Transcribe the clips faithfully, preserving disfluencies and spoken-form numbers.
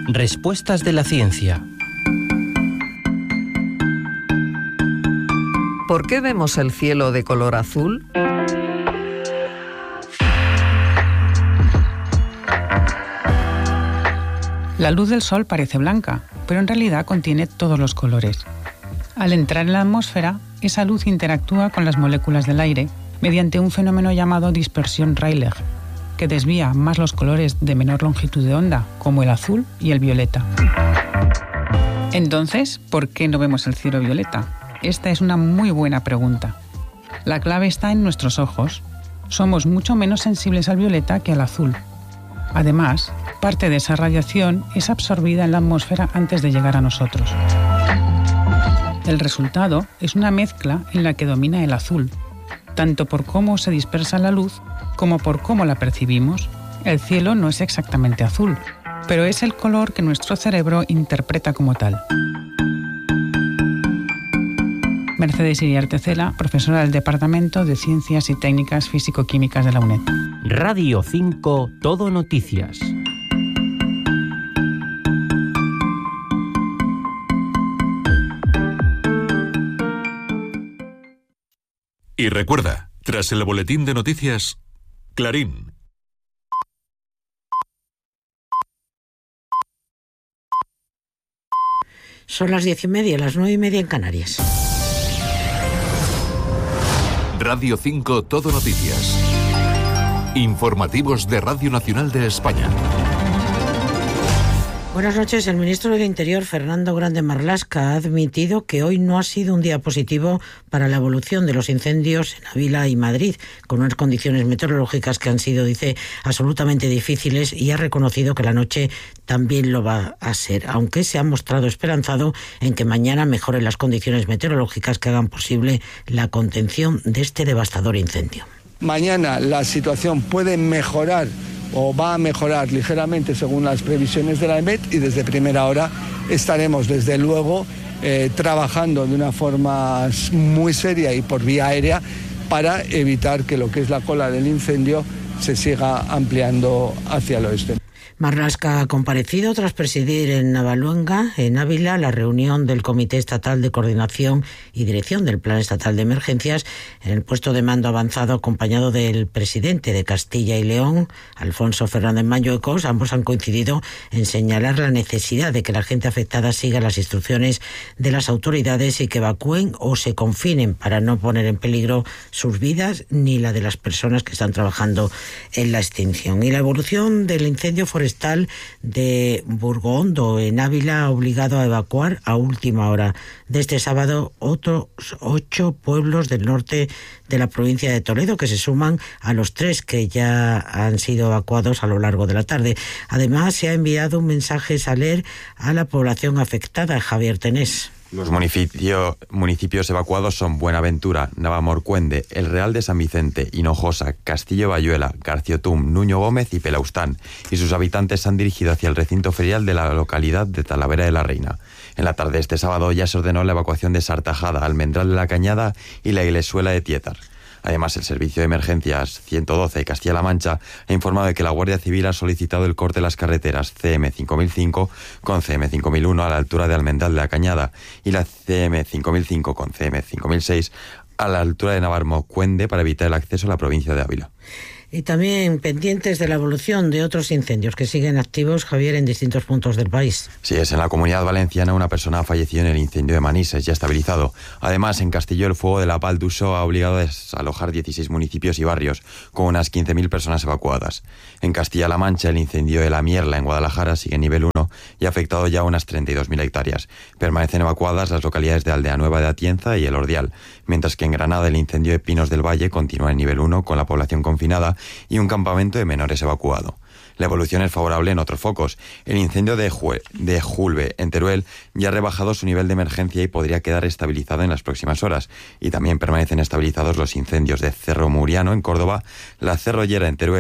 Respuestas de la ciencia. ¿Por qué vemos el cielo de color azul? La luz del sol parece blanca, pero en realidad contiene todos los colores. Al entrar en la atmósfera, esa luz interactúa con las moléculas del aire mediante un fenómeno llamado dispersión Rayleigh, que desvía más los colores de menor longitud de onda, como el azul y el violeta. Entonces, ¿por qué no vemos el cielo violeta? Esta es una muy buena pregunta. La clave está en nuestros ojos. Somos mucho menos sensibles al violeta que al azul. Además, parte de esa radiación es absorbida en la atmósfera antes de llegar a nosotros. El resultado es una mezcla en la que domina el azul, tanto por cómo se dispersa la luz como por cómo la percibimos. El cielo no es exactamente azul, pero es el color que nuestro cerebro interpreta como tal. Mercedes Iriarte Cela, profesora del Departamento de Ciencias y Técnicas Físico-Químicas de la UNED. Radio cinco, Todo Noticias. Y recuerda, tras el boletín de noticias, Clarín. Son las diez y media, las nueve y media en Canarias. Radio cinco, Todo Noticias. Informativos de Radio Nacional de España. Buenas noches. El ministro del Interior, Fernando Grande Marlaska, ha admitido que hoy no ha sido un día positivo para la evolución de los incendios en Ávila y Madrid, con unas condiciones meteorológicas que han sido, dice, absolutamente difíciles, y ha reconocido que la noche también lo va a ser, aunque se ha mostrado esperanzado en que mañana mejoren las condiciones meteorológicas que hagan posible la contención de este devastador incendio. Mañana la situación puede mejorar o va a mejorar ligeramente según las previsiones de la EMET, y desde primera hora estaremos desde luego eh, trabajando de una forma muy seria y por vía aérea para evitar que lo que es la cola del incendio se siga ampliando hacia el oeste. Marlaska ha comparecido tras presidir en Navaluenga, en Ávila, la reunión del Comité Estatal de Coordinación y Dirección del Plan Estatal de Emergencias, en el puesto de mando avanzado, acompañado del presidente de Castilla y León, Alfonso Fernández Mañuecos. Ambos han coincidido en señalar la necesidad de que la gente afectada siga las instrucciones de las autoridades y que evacúen o se confinen para no poner en peligro sus vidas ni la de las personas que están trabajando en la extinción. Y la evolución del incendio forestal de Burgohondo, en Ávila, ha obligado a evacuar a última hora de este sábado otros ocho pueblos del norte de la provincia de Toledo, que se suman a los tres que ya han sido evacuados a lo largo de la tarde. Además, se ha enviado un mensaje saler a la población afectada. Javier Tenés. Los municipio, municipios evacuados son Buenaventura, Navamorcuende, El Real de San Vicente, Hinojosa, Castillo Bayuela, Garciotum, Nuño Gómez y Pelaustán, y sus habitantes se han dirigido hacia el recinto ferial de la localidad de Talavera de la Reina. En la tarde de este sábado ya se ordenó la evacuación de Sartajada, Almendral de la Cañada y la Ilesuela de Tietar. Además, el Servicio de Emergencias ciento doce de Castilla-La Mancha ha informado de que la Guardia Civil ha solicitado el corte de las carreteras C M cinco mil cinco con C M cinco mil uno a la altura de Almendral de la Cañada y la C M cinco mil cinco con C M cinco mil seis a la altura de Navarmocuende para evitar el acceso a la provincia de Ávila. Y también pendientes de la evolución de otros incendios que siguen activos, Javier, en distintos puntos del país. Sí, es en la Comunidad Valenciana una persona ha fallecido en el incendio de Manises, ya estabilizado. Además, en Castelló el fuego de la Val d'Uso ha obligado a desalojar dieciséis municipios y barrios, con unas quince mil personas evacuadas. En Castilla-La Mancha, el incendio de La Mierla, en Guadalajara, sigue en nivel uno y ha afectado ya unas treinta y dos mil hectáreas. Permanecen evacuadas las localidades de Aldea Nueva de Atienza y El Ordial, mientras que en Granada el incendio de Pinos del Valle continúa en nivel uno con la población confinada y un campamento de menores evacuado. La evolución es favorable en otros focos. El incendio de, Jue, de Julbe, en Teruel, ya ha rebajado su nivel de emergencia y podría quedar estabilizado en las próximas horas. Y también permanecen estabilizados los incendios de Cerro Muriano, en Córdoba, la Cerrollera, en Teruel,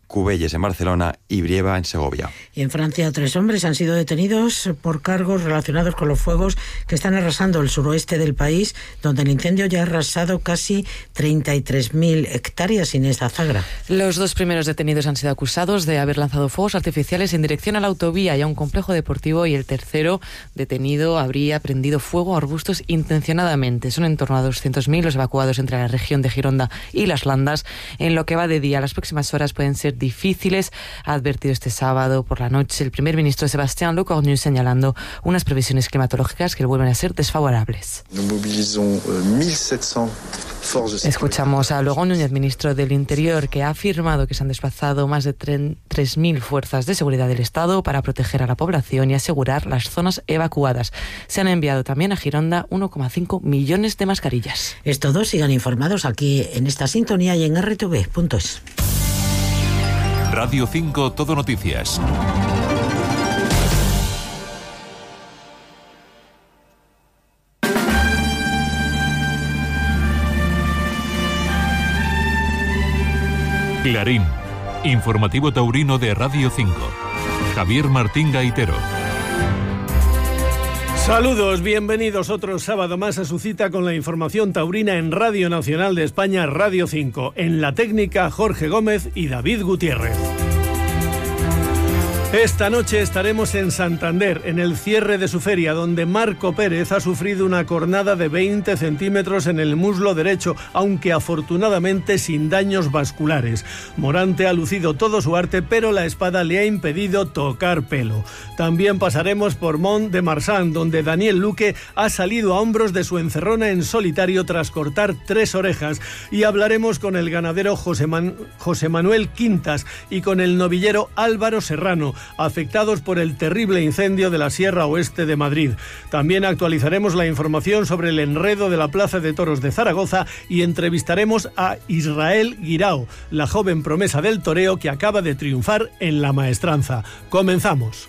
Cubelles en Barcelona y Brieva en Segovia. Y en Francia, tres hombres han sido detenidos por cargos relacionados con los fuegos que están arrasando el suroeste del país, donde el incendio ya ha arrasado casi treinta y tres mil hectáreas sin esta zagra. Los dos primeros detenidos han sido acusados de haber lanzado fuegos artificiales en dirección a la autovía y a un complejo deportivo, y el tercero detenido habría prendido fuego a arbustos intencionadamente. Son en torno a doscientos mil los evacuados entre la región de Gironda y Las Landas. En lo que va de día, las próximas horas pueden ser difíciles, ha advertido este sábado por la noche el primer ministro Sébastien Lecornu, señalando unas previsiones climatológicas que vuelven a ser desfavorables. Escuchamos a Laurent Núñez, ministro del Interior, que ha afirmado que se han desplazado más de tres mil fuerzas de seguridad del Estado para proteger a la población y asegurar las zonas evacuadas. Se han enviado también a Gironda uno coma cinco millones de mascarillas. Es todo, sigan informados aquí en esta sintonía y en erre te ve punto es. Radio cinco Todo Noticias. Clarín, informativo taurino de Radio cinco. Javier Martín Gaitero. Saludos, bienvenidos otro sábado más a su cita con la información taurina en Radio Nacional de España, Radio cinco. En la técnica, Jorge Gómez y David Gutiérrez. Esta noche estaremos en Santander, en el cierre de su feria, donde Marco Pérez ha sufrido una cornada de veinte centímetros en el muslo derecho, aunque afortunadamente sin daños vasculares. Morante ha lucido todo su arte, pero la espada le ha impedido tocar pelo. También pasaremos por Mont de Marsan, donde Daniel Luque ha salido a hombros de su encerrona en solitario tras cortar tres orejas, y hablaremos con el ganadero José, Man- José Manuel Quintas y con el novillero Álvaro Serrano, afectados por el terrible incendio de la Sierra Oeste de Madrid. También actualizaremos la información sobre el enredo de la Plaza de Toros de Zaragoza y entrevistaremos a Israel Guirao, la joven promesa del toreo que acaba de triunfar en la maestranza. Comenzamos.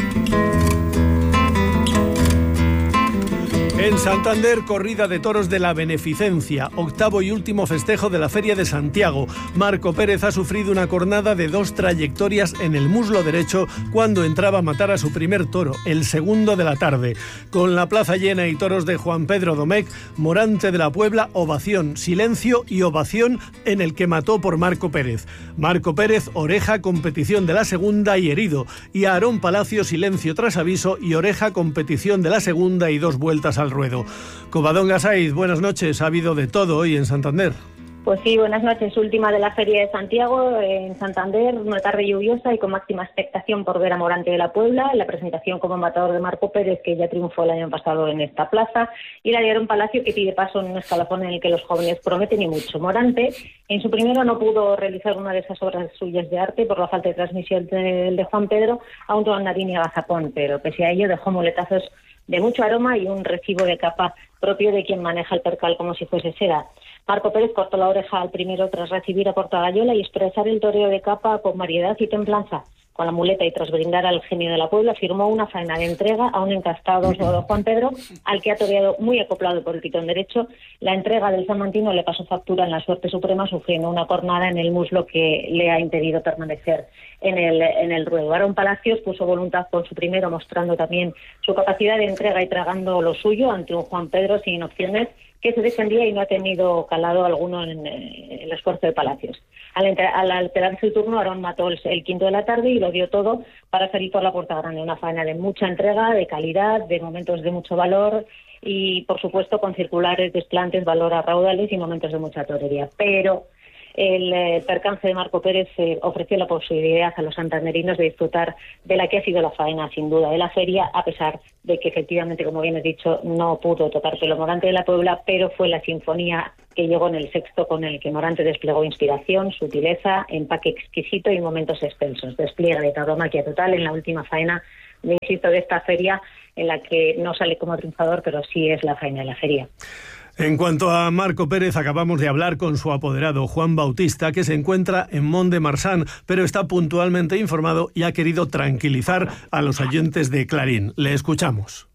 En Santander, corrida de toros de la Beneficencia, octavo y último festejo de la Feria de Santiago. Marco Pérez ha sufrido una cornada de dos trayectorias en el muslo derecho cuando entraba a matar a su primer toro, el segundo de la tarde. Con la plaza llena y toros de Juan Pedro Domecq, Morante de la Puebla, ovación, silencio y ovación en el que mató por Marco Pérez. Marco Pérez, oreja, competición de la segunda y herido. Y a Aarón Palacio, silencio tras aviso y oreja, competición de la segunda y dos vueltas al ruedo. Covadonga Saiz, buenas noches. Ha habido de todo hoy en Santander. Pues sí, buenas noches. Última de la Feria de Santiago en Santander, una tarde lluviosa y con máxima expectación por ver a Morante de la Puebla, la presentación como matador de Marco Pérez, que ya triunfó el año pasado en esta plaza, y la de Aarón Palacio, que pide paso en un escalafón en el que los jóvenes prometen y mucho. Morante, en su primero no pudo realizar una de esas obras suyas de arte por la falta de transmisión del de Juan Pedro a un Toandarín y a Gazapón, pero pese a ello dejó muletazos de mucho aroma y un recibo de capa propio de quien maneja el percal como si fuese seda. Marco Pérez cortó la oreja al primero tras recibir a Portagayola y expresar el toreo de capa con variedad y templanza. Con la muleta y tras brindar al genio de la Puebla, firmó una faena de entrega a un encastado Juan Pedro, al que ha toreado muy acoplado por el pitón derecho. La entrega del salmantino le pasó factura en la suerte suprema, sufriendo una cornada en el muslo que le ha impedido permanecer en el, en el ruedo. Aarón Palacios puso voluntad con su primero, mostrando también su capacidad de entrega y tragando lo suyo ante un Juan Pedro sin opciones, que se defendía y no ha tenido calado alguno en, en el esfuerzo de Palacios. Al, entre, al alterarse el turno, Aarón mató el, el quinto de la tarde y lo dio todo para salir por la puerta grande. Una faena de mucha entrega, de calidad, de momentos de mucho valor y, por supuesto, con circulares, desplantes, valor a raudales y momentos de mucha torería. Pero el, el percance de Marco Pérez eh, ofreció la posibilidad a los santanderinos de disfrutar de la que ha sido la faena, sin duda, de la feria, a pesar de que efectivamente, como bien has dicho, no pudo tocar pelo Morante de la Puebla, pero fue la sinfonía que llegó en el sexto con el que Morante desplegó inspiración, sutileza, empaque exquisito y momentos extensos. Despliegue de tauromaquia total en la última faena, me insisto, de esta feria, en la que no sale como triunfador, pero sí es la faena de la feria. En cuanto a Marco Pérez, acabamos de hablar con su apoderado, Juan Bautista, que se encuentra en Mont de Marsan, pero está puntualmente informado y ha querido tranquilizar a los oyentes de Clarín. Le escuchamos.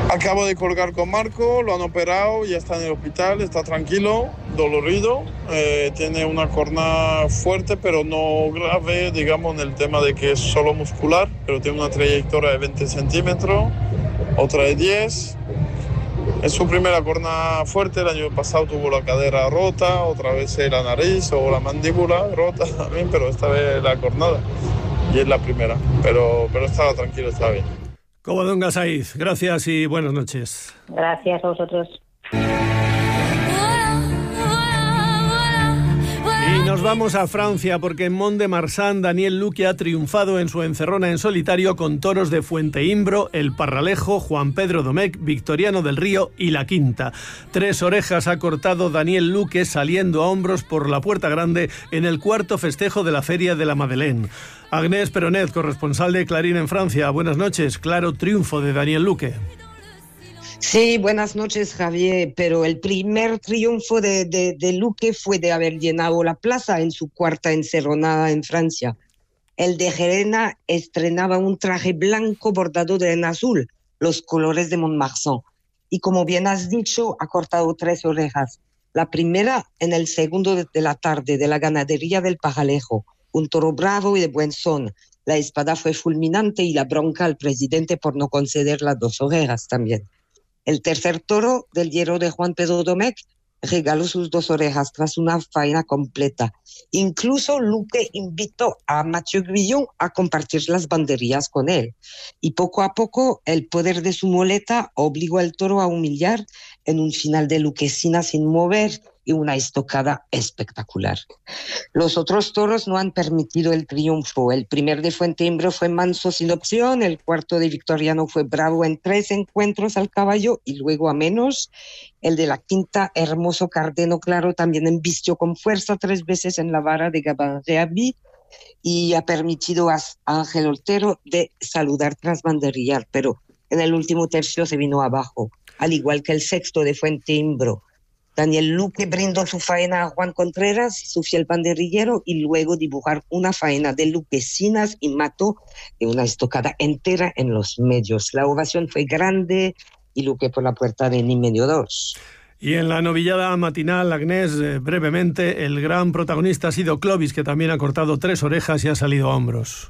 Acabo de colgar con Marco, lo han operado, ya está en el hospital, está tranquilo, dolorido, eh, tiene una cornada fuerte pero no grave, digamos, en el tema de que es solo muscular, pero tiene una trayectoria de veinte centímetros, otra de diez. Es su primera cornada fuerte, el año pasado tuvo la cadera rota, otra vez la nariz o la mandíbula rota también, pero esta vez la cornada y es la primera, pero, pero estaba tranquilo, estaba bien. Covadonga Saiz, gracias y buenas noches. Gracias a vosotros. Y nos vamos a Francia porque en Mont-de-Marsan Daniel Luque ha triunfado en su encerrona en solitario con toros de Fuenteimbro, El Parralejo, Juan Pedro Domecq, Victoriano del Río y La Quinta. Tres orejas ha cortado Daniel Luque saliendo a hombros por la Puerta Grande en el cuarto festejo de la Feria de la Madeleine. Agnès Peronet, corresponsal de Clarín en Francia. Buenas noches. Claro triunfo de Daniel Luque. Sí, buenas noches, Javier, pero el primer triunfo de, de, de Luque fue de haber llenado la plaza en su cuarta encerronada en Francia. El de Gerena estrenaba un traje blanco bordado de en azul, los colores de Mont-de-Marsan. Y como bien has dicho, ha cortado tres orejas. La primera en el segundo de la tarde de la ganadería del Parralejo, un toro bravo y de buen son. La espada fue fulminante y la bronca al presidente por no conceder las dos orejas también. El tercer toro del hierro de Juan Pedro Domecq regaló sus dos orejas tras una faena completa. Incluso Luque invitó a Mathieu Guillon a compartir las banderillas con él. Y poco a poco el poder de su muleta obligó al toro a humillar en un final de Luquesina sin mover y una estocada espectacular. Los otros toros no han permitido el triunfo. El primer de Fuenteimbro fue manso sin opción, el cuarto de Victoriano fue bravo en tres encuentros al caballo y luego a menos. El de La Quinta, hermoso Cardeno Claro, también embistió con fuerza tres veces en la vara de Gabin Rehabi y ha permitido a Ángel Otero de saludar tras banderillar, pero en el último tercio se vino abajo, al igual que el sexto de Fuenteimbro. Daniel Luque brindó su faena a Juan Contreras, su fiel banderillero, y luego dibujar una faena de Luquesinas y mató de una estocada entera en los medios. La ovación fue grande y Luque por la puerta de ni medio dos. Y en la novillada matinal, Agnès, eh, brevemente, el gran protagonista ha sido Clovis, que también ha cortado tres orejas y ha salido a hombros.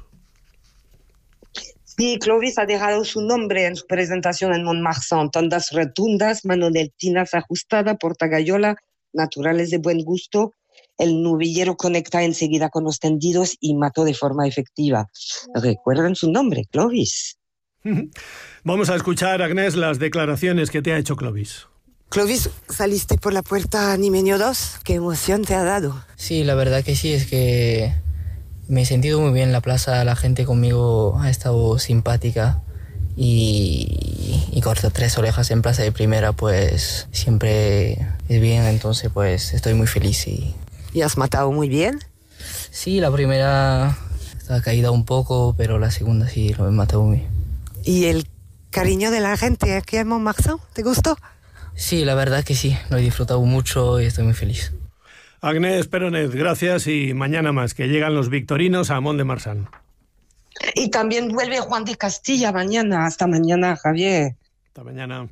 Sí, Clovis ha dejado su nombre en su presentación en Mont-de-Marsan. Tondas rotundas, manoletinas ajustada, portagallola, naturales de buen gusto. El novillero conecta enseguida con los tendidos y mató de forma efectiva. ¿Recuerdan su nombre, Clovis? Vamos a escuchar, Agnès, las declaraciones que te ha hecho Clovis. Clovis, saliste por la puerta Nimenio dos. ¿Qué emoción te ha dado? Sí, la verdad que sí, es que me he sentido muy bien en la plaza, la gente conmigo ha estado simpática y, y corto tres orejas en plaza de primera, pues siempre es bien, entonces pues estoy muy feliz. Y, ¿Y has matado muy bien? Sí, la primera estaba caída un poco, pero la segunda sí lo he matado muy bien. ¿Y el cariño de la gente aquí en Mont-de-Marsan, te gustó? Sí, la verdad que sí, lo he disfrutado mucho y estoy muy feliz. Agnès Peronet, gracias y mañana más, que llegan los victorinos a Mont-de-Marsan. Y también vuelve Juan de Castilla mañana. Hasta mañana, Javier. Hasta mañana.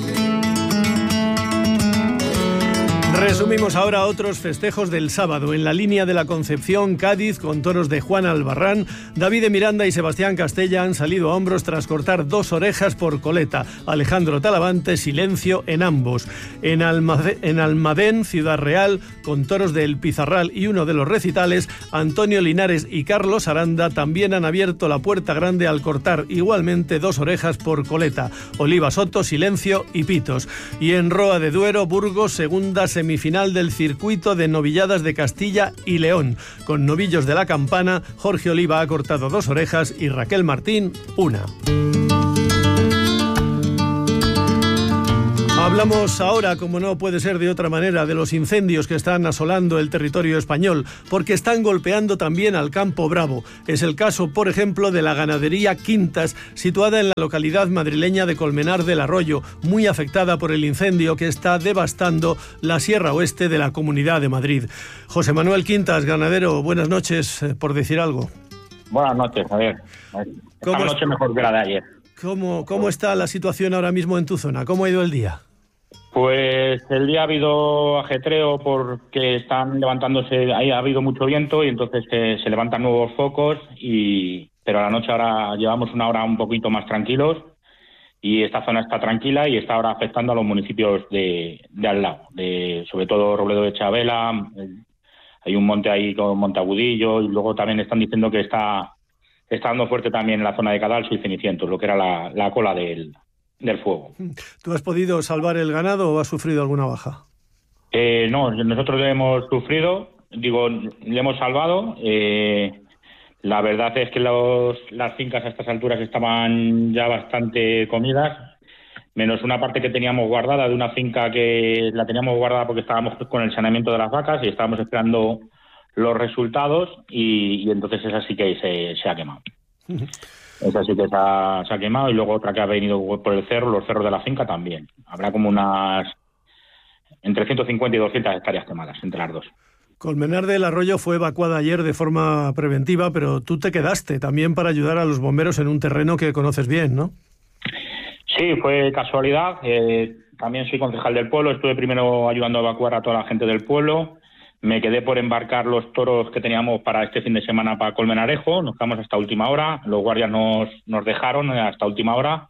Resumimos ahora otros festejos del sábado. En la línea de la Concepción, Cádiz, con toros de Juan Albarrán, David de Miranda y Sebastián Castella han salido a hombros tras cortar dos orejas por coleta. Alejandro Talavante, silencio en ambos. En, Almade- en Almadén, Ciudad Real, con toros del Pizarral y uno de los recitales, Antonio Linares y Carlos Aranda también han abierto la puerta grande al cortar igualmente dos orejas por coleta. Oliva Soto, silencio y pitos. Y en Roa de Duero, Burgos, segunda semifinal del circuito de novilladas de Castilla y León. Con novillos de la campana, Jorge Oliva ha cortado dos orejas y Raquel Martín una. Hablamos ahora, como no puede ser de otra manera, de los incendios que están asolando el territorio español, porque están golpeando también al campo bravo. Es el caso, por ejemplo, de la ganadería Quintas, situada en la localidad madrileña de Colmenar del Arroyo, muy afectada por el incendio que está devastando la Sierra Oeste de la Comunidad de Madrid. José Manuel Quintas, ganadero, buenas noches, por decir algo. Buenas noches, Javier. Esta noche mejor que la de ayer. ¿Cómo, ¿Cómo está la situación ahora mismo en tu zona? ¿Cómo ha ido el día? Pues el día ha habido ajetreo porque están levantándose, ahí ha habido mucho viento y entonces eh, se levantan nuevos focos, y pero a la noche ahora llevamos una hora un poquito más tranquilos y esta zona está tranquila y está ahora afectando a los municipios de, de al lado, de, sobre todo Robledo de Chabela, hay un monte ahí con Monteagudillo, y luego también están diciendo que está, está dando fuerte también en la zona de Cadalso y Cenicientos, lo que era la, la cola del... del fuego. ¿Tú has podido salvar el ganado o has sufrido alguna baja? Eh, no, nosotros le hemos sufrido, digo, le hemos salvado. Eh, la verdad es que los, las fincas a estas alturas estaban ya bastante comidas, menos una parte que teníamos guardada de una finca que la teníamos guardada porque estábamos con el saneamiento de las vacas y estábamos esperando los resultados, y, y entonces esa sí que se, se ha quemado. Esa sí que se ha, se ha quemado, y luego otra que ha venido por el cerro, los cerros de la finca también. Habrá como unas entre ciento cincuenta y doscientas hectáreas quemadas entre las dos. Colmenar del Arroyo fue evacuada ayer de forma preventiva, pero tú te quedaste también para ayudar a los bomberos en un terreno que conoces bien, ¿no? Sí, fue casualidad. Eh, también soy concejal del pueblo, estuve primero ayudando a evacuar a toda la gente del pueblo. Me quedé por embarcar los toros que teníamos para este fin de semana para Colmenarejo. Nos quedamos hasta última hora. Los guardias nos, nos dejaron hasta última hora.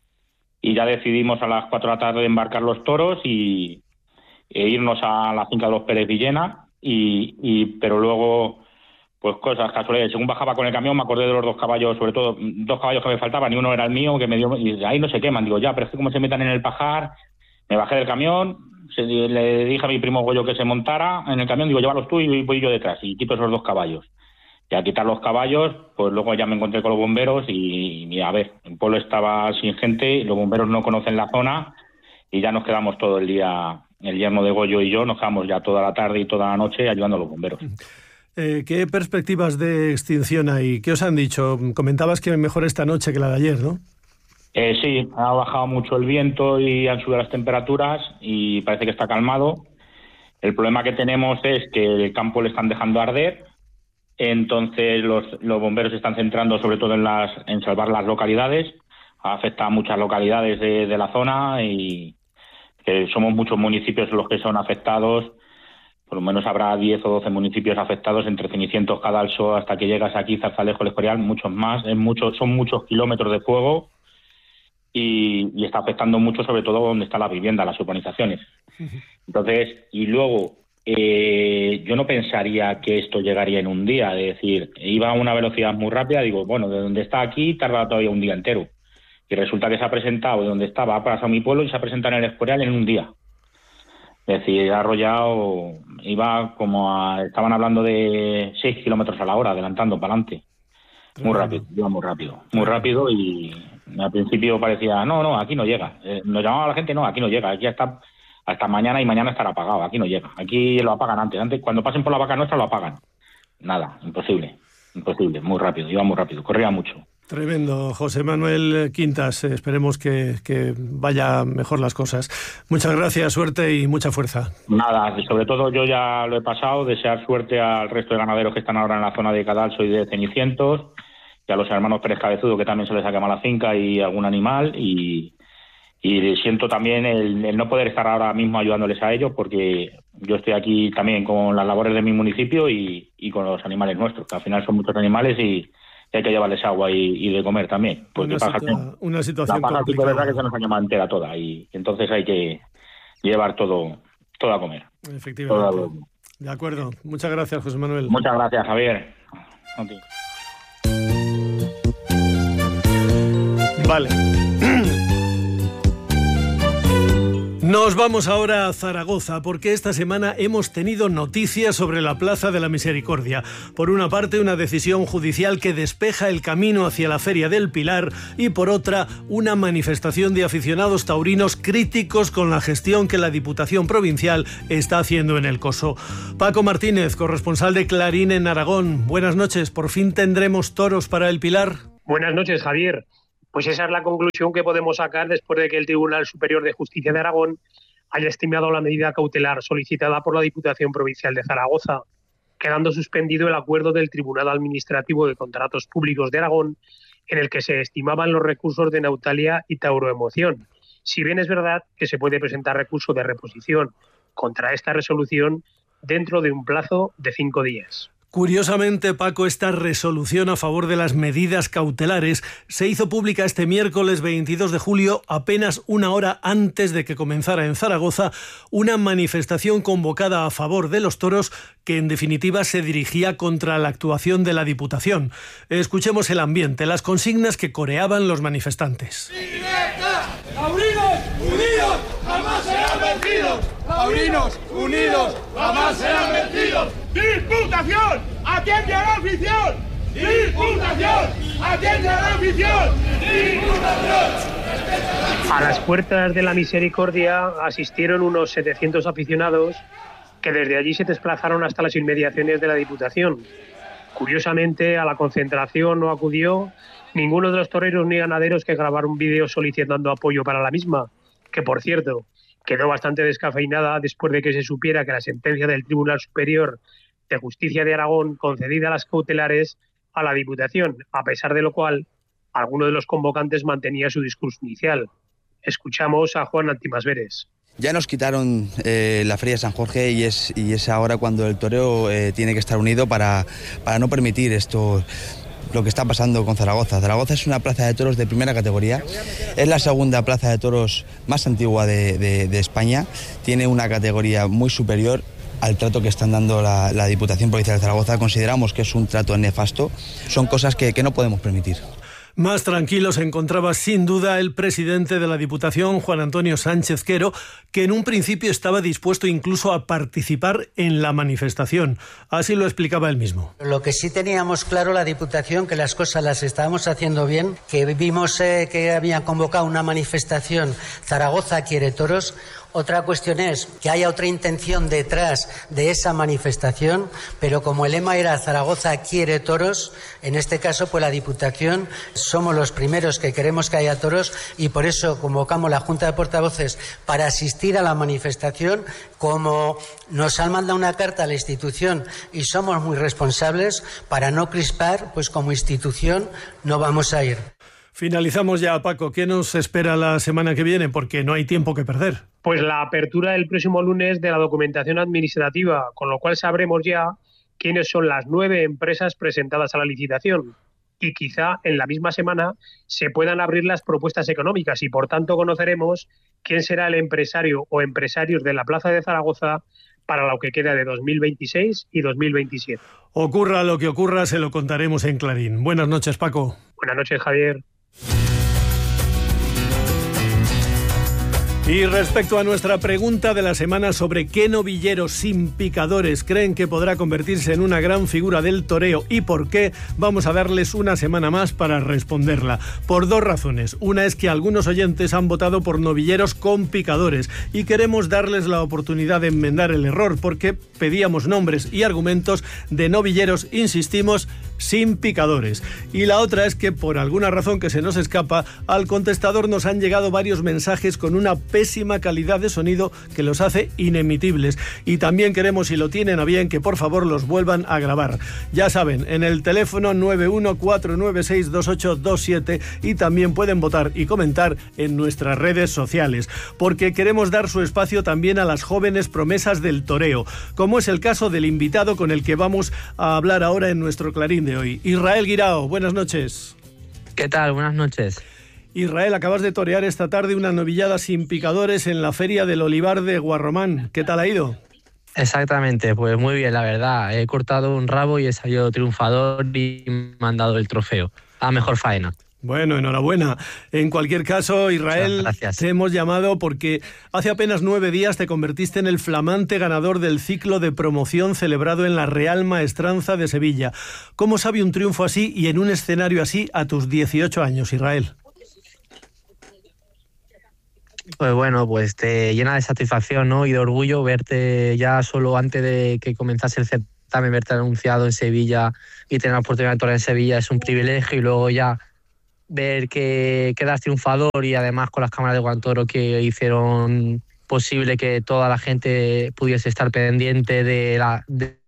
Y ya decidimos a las cuatro de la tarde embarcar los toros y e irnos a la finca de los Pérez Villena. Y, y, pero luego, pues cosas casualidades. Según bajaba con el camión, me acordé de los dos caballos, sobre todo dos caballos que me faltaban, y uno era el mío, que me dio. Y ahí no se queman. Digo, ya, pero es que como se metan en el pajar, me bajé del camión. Se, le dije a mi primo Goyo que se montara en el camión, digo, llévalos tú y voy yo detrás, y quito esos dos caballos. Y al quitar los caballos, pues luego ya me encontré con los bomberos y, y a ver, el pueblo estaba sin gente, los bomberos no conocen la zona, y ya nos quedamos todo el día, el yerno de Goyo y yo, nos quedamos ya toda la tarde y toda la noche ayudando a los bomberos. Eh, ¿Qué perspectivas de extinción hay? ¿Qué os han dicho? Comentabas que mejor esta noche que la de ayer, ¿no? Eh, sí, ha bajado mucho el viento y han subido las temperaturas y parece que está calmado. El problema que tenemos es que el campo le están dejando arder, entonces los, los bomberos se están centrando sobre todo en, las, en salvar las localidades. Afecta a muchas localidades de, de la zona y que somos muchos municipios los que son afectados. Por lo menos habrá diez o doce municipios afectados entre Cenicientos, Cadalso, hasta que llegas aquí, Zarzalejo, El Escorial, muchos más. Es mucho, son muchos kilómetros de fuego. Y, y está afectando mucho sobre todo donde está la vivienda, las urbanizaciones. Entonces, y luego, eh, yo no pensaría que esto llegaría en un día, es decir, iba a una velocidad muy rápida, digo, bueno, de donde está aquí tarda todavía un día entero. Y resulta que se ha presentado de donde estaba, ha pasado mi pueblo y se ha presentado en El Escorial en un día. Es decir, ha arrollado, iba como a, estaban hablando de seis kilómetros a la hora, adelantando para adelante. Muy rápido, iba muy rápido, muy rápido y al principio parecía, no, no, aquí no llega. Eh, nos llamaba la gente, no, aquí no llega, aquí hasta, hasta mañana y mañana estará apagado, aquí no llega. Aquí lo apagan antes, antes cuando pasen por la vaca nuestra lo apagan. Nada, imposible, imposible, muy rápido, iba muy rápido, corría mucho. Tremendo, José Manuel Quintas, esperemos que, que vaya mejor las cosas. Muchas gracias, suerte y mucha fuerza. Nada, sobre todo yo ya lo he pasado, desear suerte al resto de ganaderos que están ahora en la zona de Cadalso y de Cenicientos, y a los hermanos Pérez Cabezudo, que también se les ha quemado la finca y algún animal, y, y siento también el, el no poder estar ahora mismo ayudándoles a ellos, porque yo estoy aquí también con las labores de mi municipio y, y con los animales nuestros, que al final son muchos animales y hay que llevarles agua y, y de comer también. Porque una, paja, situa- una situación la paja complicada. es verdad que se nos ha quemado entera toda, y entonces hay que llevar todo, todo a comer. Efectivamente. Todo a... De acuerdo. Muchas gracias, José Manuel. Muchas gracias, Javier. Okay. Vale. Nos vamos ahora a Zaragoza porque esta semana hemos tenido noticias sobre la Plaza de la Misericordia. Por una parte, una decisión judicial que despeja el camino hacia la Feria del Pilar y por otra, una manifestación de aficionados taurinos críticos con la gestión que la Diputación Provincial está haciendo en el Coso. Paco Martínez, corresponsal de Clarín en Aragón. Buenas noches. ¿Por fin tendremos toros para el Pilar? Buenas noches, Javier. Pues esa es la conclusión que podemos sacar después de que el Tribunal Superior de Justicia de Aragón haya estimado la medida cautelar solicitada por la Diputación Provincial de Zaragoza, quedando suspendido el acuerdo del Tribunal Administrativo de Contratos Públicos de Aragón en el que se estimaban los recursos de Nautalia y Tauroemoción. Si bien es verdad que se puede presentar recurso de reposición contra esta resolución dentro de un plazo de cinco días. Curiosamente, Paco, esta resolución a favor de las medidas cautelares se hizo pública este miércoles veintidós de julio, apenas una hora antes de que comenzara en Zaragoza una manifestación convocada a favor de los toros que en definitiva se dirigía contra la actuación de la Diputación. Escuchemos el ambiente, las consignas que coreaban los manifestantes. ¡Taurinos unidos jamás serán vencidos! ¡Taurinos unidos jamás serán vencidos! ¡Diputación! ¡Atiende a la afición! ¡Diputación! ¡Atiende a la afición! ¡Diputación! A las puertas de la Misericordia asistieron unos setecientos aficionados que desde allí se desplazaron hasta las inmediaciones de la Diputación. Curiosamente, a la concentración no acudió ninguno de los toreros ni ganaderos que grabaron vídeos solicitando apoyo para la misma, que por cierto quedó bastante descafeinada después de que se supiera que la sentencia del Tribunal Superior de Justicia de Aragón concedida a las cautelares a la Diputación, a pesar de lo cual alguno de los convocantes mantenía su discurso inicial. Escuchamos a Juan Antimasveres. Ya nos quitaron eh, la Feria de San Jorge y es, y es ahora cuando el toreo eh, tiene que estar unido para, para no permitir esto, lo que está pasando con Zaragoza. Zaragoza es una plaza de toros de primera categoría, es la segunda plaza de toros más antigua de, de, de España, tiene una categoría muy superior al trato que están dando la, la Diputación Provincial de Zaragoza. Consideramos que es un trato nefasto, son cosas que, que no podemos permitir. Más tranquilo se encontraba sin duda el presidente de la Diputación, Juan Antonio Sánchez Quero, que en un principio estaba dispuesto incluso a participar en la manifestación. Así lo explicaba él mismo. Lo que sí teníamos claro la Diputación, que las cosas las estábamos haciendo bien, que vimos eh, que habían convocado una manifestación Zaragoza quiere toros. Otra cuestión es que haya otra intención detrás de esa manifestación, pero como el lema era Zaragoza quiere toros, en este caso pues la Diputación somos los primeros que queremos que haya toros y por eso convocamos la Junta de Portavoces para asistir a la manifestación. Como nos han mandado una carta a la institución y somos muy responsables, para no crispar, pues como institución no vamos a ir. Finalizamos ya, Paco. ¿Qué nos espera la semana que viene? Porque no hay tiempo que perder. Pues la apertura el próximo lunes de la documentación administrativa, con lo cual sabremos ya quiénes son las nueve empresas presentadas a la licitación. Y quizá en la misma semana se puedan abrir las propuestas económicas y por tanto conoceremos quién será el empresario o empresarios de la Plaza de Zaragoza para lo que queda de dos mil veintiséis y dos mil veintisiete. Ocurra lo que ocurra, se lo contaremos en Clarín. Buenas noches, Paco. Buenas noches, Javier. Y respecto a nuestra pregunta de la semana sobre qué novillero sin picadores creen que podrá convertirse en una gran figura del toreo y por qué, vamos a darles una semana más para responderla. Por dos razones. Una es que algunos oyentes han votado por novilleros con picadores y queremos darles la oportunidad de enmendar el error porque pedíamos nombres y argumentos de novilleros, insistimos, sin picadores. Y la otra es que por alguna razón que se nos escapa, al contestador nos han llegado varios mensajes con una pésima calidad de sonido que los hace inemitibles. Y también queremos, si lo tienen a bien, que por favor los vuelvan a grabar. Ya saben, en el teléfono nueve uno cuatro nueve seis dos ocho dos siete y también pueden votar y comentar en nuestras redes sociales, porque queremos dar su espacio también a las jóvenes promesas del toreo, como es el caso del invitado con el que vamos a hablar ahora en nuestro Clarín de hoy. Israel Guirao, buenas noches. ¿Qué tal? Buenas noches. Israel, acabas de torear esta tarde una novillada sin picadores en la Feria del Olivar de Guarromán. ¿Qué tal ha ido? Exactamente, pues muy bien, la verdad. He cortado un rabo y he salido triunfador y me han dado el trofeo. A mejor faena. Bueno, enhorabuena. En cualquier caso, Israel, te hemos llamado porque hace apenas nueve días te convertiste en el flamante ganador del ciclo de promoción celebrado en la Real Maestranza de Sevilla. ¿Cómo sabe un triunfo así y en un escenario así a tus dieciocho años, Israel? Pues bueno, pues te llena de satisfacción, ¿no? Y de orgullo verte ya solo antes de que comenzase el certamen, verte anunciado en Sevilla y tener la oportunidad de torear en Sevilla es un privilegio, y luego ya ver que quedas triunfador y además con las cámaras de Guantoro que hicieron posible que toda la gente pudiese estar pendiente de la... De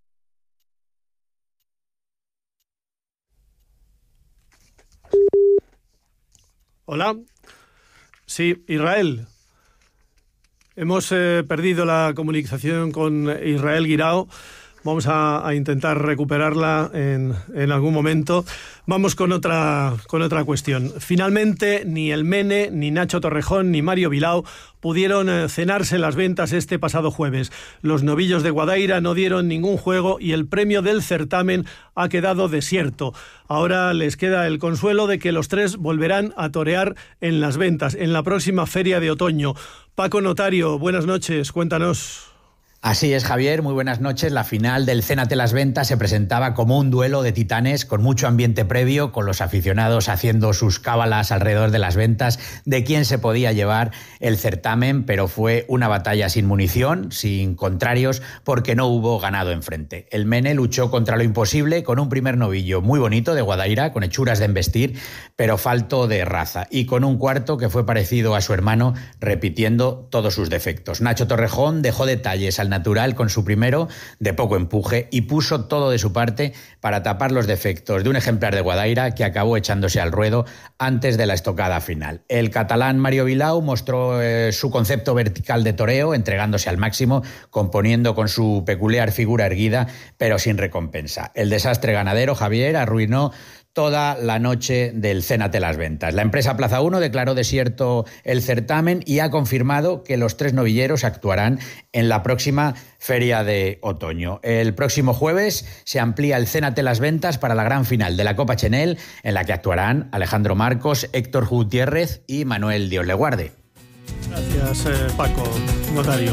Hola. Sí, Israel. Hemos eh, perdido la comunicación con Israel Guirao. Vamos a, a intentar recuperarla en, en algún momento. Vamos con otra, con otra cuestión. Finalmente, ni el Mene, ni Nacho Torrejón, ni Mario Bilao pudieron eh, cenarse las ventas este pasado jueves. Los novillos de Guadaira no dieron ningún juego y el premio del certamen ha quedado desierto. Ahora les queda el consuelo de que los tres volverán a torear en las ventas, en la próxima feria de otoño. Paco Notario, buenas noches, cuéntanos. Así es, Javier, muy buenas noches. La final del Cénate las Ventas se presentaba como un duelo de titanes con mucho ambiente previo, con los aficionados haciendo sus cábalas alrededor de las ventas de quién se podía llevar el certamen, pero fue una batalla sin munición, sin contrarios, porque no hubo ganado enfrente. El Mene luchó contra lo imposible con un primer novillo muy bonito de Guadaira, con hechuras de embestir, pero falto de raza, y con un cuarto que fue parecido a su hermano, repitiendo todos sus defectos. Nacho Torrejón dejó detalles al natural con su primero, de poco empuje, y puso todo de su parte para tapar los defectos de un ejemplar de Guadaira que acabó echándose al ruedo antes de la estocada final. El catalán Mario Bilao mostró eh, su concepto vertical de toreo, entregándose al máximo, componiendo con su peculiar figura erguida, pero sin recompensa. El desastre ganadero, Javier, arruinó toda la noche del Cénate las Ventas. La empresa Plaza uno declaró desierto el certamen y ha confirmado que los tres novilleros actuarán en la próxima feria de otoño. El próximo jueves se amplía el Cénate las Ventas para la gran final de la Copa Chenel, en la que actuarán Alejandro Marcos, Héctor Gutiérrez y Manuel Dios le guarde. Gracias, eh, Paco Notario.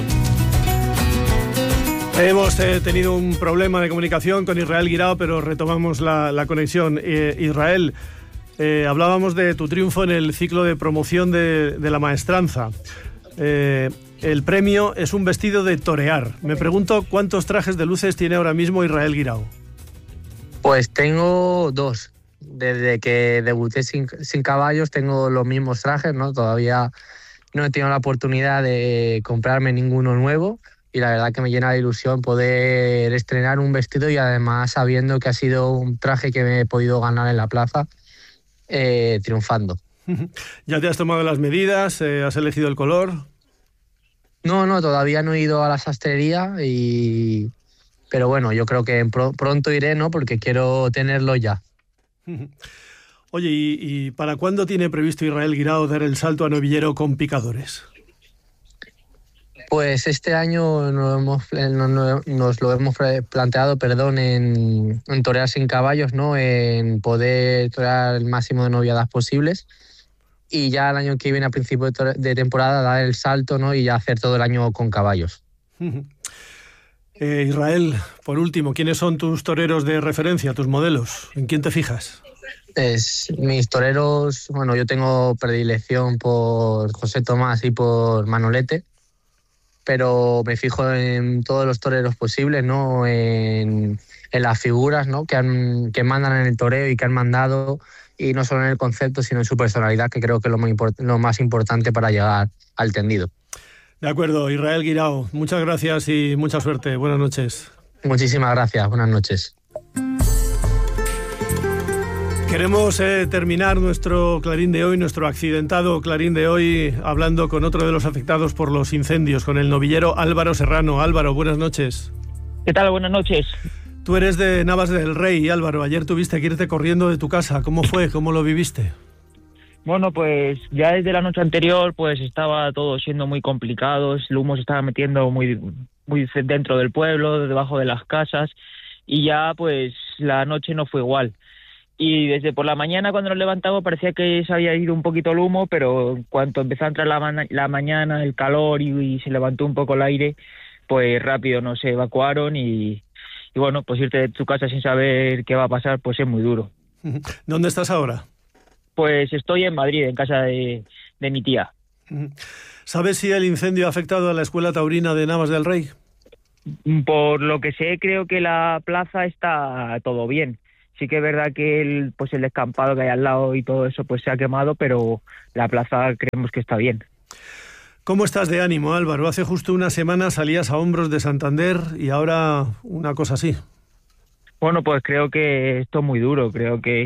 Hemos eh, tenido un problema de comunicación con Israel Guirao, pero retomamos la, la conexión. Eh, Israel, eh, hablábamos de tu triunfo en el ciclo de promoción de, de la maestranza. Eh, el premio es un vestido de torear. Me pregunto cuántos trajes de luces tiene ahora mismo Israel Guirao. Pues tengo dos. Desde que debuté sin, sin caballos tengo los mismos trajes, ¿no? Todavía no he tenido la oportunidad de comprarme ninguno nuevo. Y la verdad que me llena de ilusión poder estrenar un vestido y además sabiendo que ha sido un traje que me he podido ganar en la plaza, eh, triunfando. ¿Ya te has tomado las medidas? Eh, ¿Has elegido el color? No, no, todavía no he ido a la sastrería, y... pero bueno, yo creo que pr- pronto iré, ¿no? Porque quiero tenerlo ya. Oye, ¿y, y para cuándo tiene previsto Israel Guirao dar el salto a novillero con picadores? Pues este año nos, hemos, nos lo hemos planteado, perdón, en, en torear sin caballos, ¿no? En poder torear el máximo de noviadas posibles, y ya el año que viene, a principio de, de temporada, dar el salto, ¿no? Y ya hacer todo el año con caballos. eh, Israel, por último, ¿quiénes son tus toreros de referencia, tus modelos? ¿En quién te fijas? Es, mis toreros, bueno, yo tengo predilección por José Tomás y por Manolete, pero me fijo en todos los toreros posibles, ¿no? En, en las figuras, ¿no? que, han, que mandan en el toreo y que han mandado, y no solo en el concepto, sino en su personalidad, que creo que es lo más, import- lo más importante para llegar al tendido. De acuerdo, Israel Guirao, muchas gracias y mucha suerte. Buenas noches. Muchísimas gracias, buenas noches. Queremos eh, terminar nuestro Clarín de hoy, nuestro accidentado Clarín de hoy, hablando con otro de los afectados por los incendios, con el novillero Álvaro Serrano. Álvaro, buenas noches. ¿Qué tal? Buenas noches. Tú eres de Navas del Rey, Álvaro. Ayer tuviste que irte corriendo de tu casa. ¿Cómo fue? ¿Cómo lo viviste? Bueno, pues ya desde la noche anterior pues estaba todo siendo muy complicado. El humo se estaba metiendo muy, muy dentro del pueblo, debajo de las casas, y ya pues la noche no fue igual. Y desde por la mañana, cuando nos levantamos, parecía que se había ido un poquito el humo, pero en cuanto empezó a entrar la, ma- la mañana, el calor y, y se levantó un poco el aire, pues rápido nos evacuaron y, y bueno, pues irte de tu casa sin saber qué va a pasar, pues es muy duro. ¿Dónde estás ahora? Pues estoy en Madrid, en casa de, de mi tía. ¿Sabes si el incendio ha afectado a la Escuela Taurina de Navas del Rey? Por lo que sé, creo que la plaza está todo bien. Sí que es verdad que el, pues el descampado que hay al lado y todo eso pues se ha quemado, pero la plaza creemos que está bien. ¿Cómo estás de ánimo, Álvaro? Hace justo una semana salías a hombros de Santander y ahora una cosa así. Bueno, pues creo que esto es muy duro. Creo que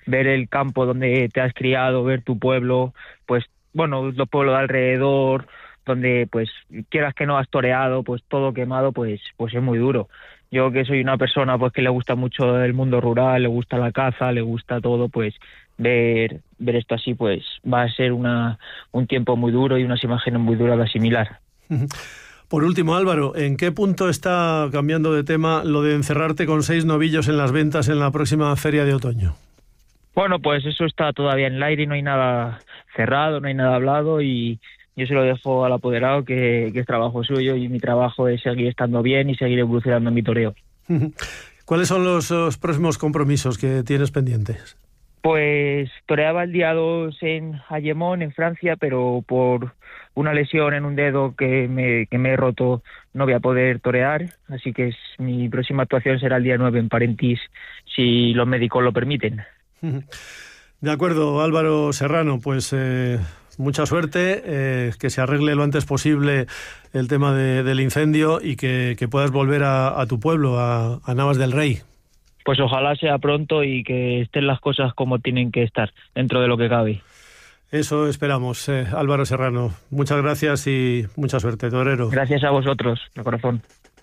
ver el campo donde te has criado, ver tu pueblo, pues bueno, los pueblos de alrededor, donde pues quieras que no has toreado, pues todo quemado, pues pues es muy duro. Yo que soy una persona pues que le gusta mucho el mundo rural, le gusta la caza, le gusta todo, pues ver ver esto así pues va a ser una un tiempo muy duro y unas imágenes muy duras de asimilar. Por último, Álvaro, ¿en qué punto está, cambiando de tema, lo de encerrarte con seis novillos en las ventas en la próxima feria de otoño? Bueno, pues eso está todavía en el aire, no hay nada cerrado, no hay nada hablado y yo se lo dejo al apoderado, que, que es trabajo suyo, y mi trabajo es seguir estando bien y seguir evolucionando en mi toreo. ¿Cuáles son los, los próximos compromisos que tienes pendientes? Pues toreaba el día dos en Ayemón, en Francia, pero por una lesión en un dedo que me, que me he roto no voy a poder torear, así que es, mi próxima actuación será el día nueve en Parentís, si los médicos lo permiten. De acuerdo, Álvaro Serrano, pues eh, mucha suerte, eh, que se arregle lo antes posible el tema de, del incendio y que, que puedas volver a, a tu pueblo, a, a Navas del Rey. Pues ojalá sea pronto y que estén las cosas como tienen que estar, dentro de lo que cabe. Eso esperamos. Eh, Álvaro Serrano, muchas gracias y mucha suerte, torero. Gracias a vosotros, de corazón.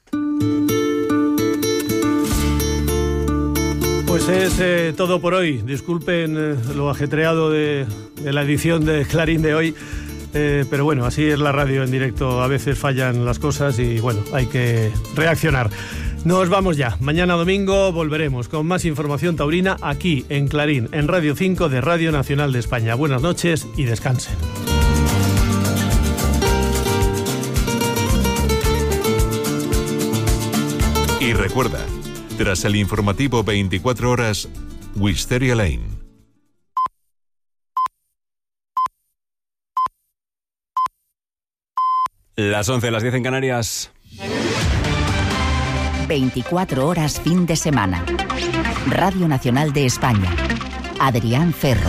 Pues es eh, todo por hoy. Disculpen eh, lo ajetreado de, de la edición de Clarín de hoy, eh, pero bueno, así es la radio en directo. A veces fallan las cosas y bueno, hay que reaccionar. Nos vamos ya. Mañana domingo volveremos con más información taurina aquí en Clarín, en Radio cinco de Radio Nacional de España. Buenas noches y descansen. Y recuerda, tras el informativo veinticuatro horas, Wisteria Lane. Las once, las diez en Canarias. veinticuatro horas fin de semana. Radio Nacional de España. Adrián Ferro.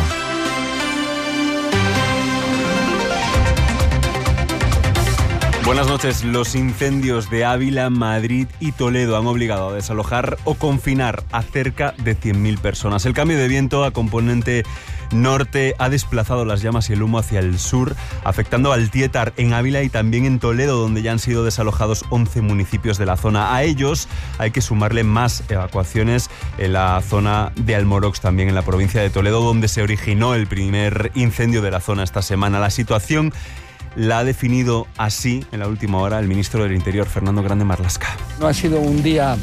Buenas noches. Los incendios de Ávila, Madrid y Toledo han obligado a desalojar o confinar a cerca de cien mil personas. El cambio de viento a componente norte ha desplazado las llamas y el humo hacia el sur, afectando al Tietar en Ávila y también en Toledo, donde ya han sido desalojados once municipios de la zona. A ellos hay que sumarle más evacuaciones en la zona de Almorox, también en la provincia de Toledo, donde se originó el primer incendio de la zona esta semana. La situación la ha definido así en la última hora el ministro del Interior, Fernando Grande Marlaska. No ha sido un día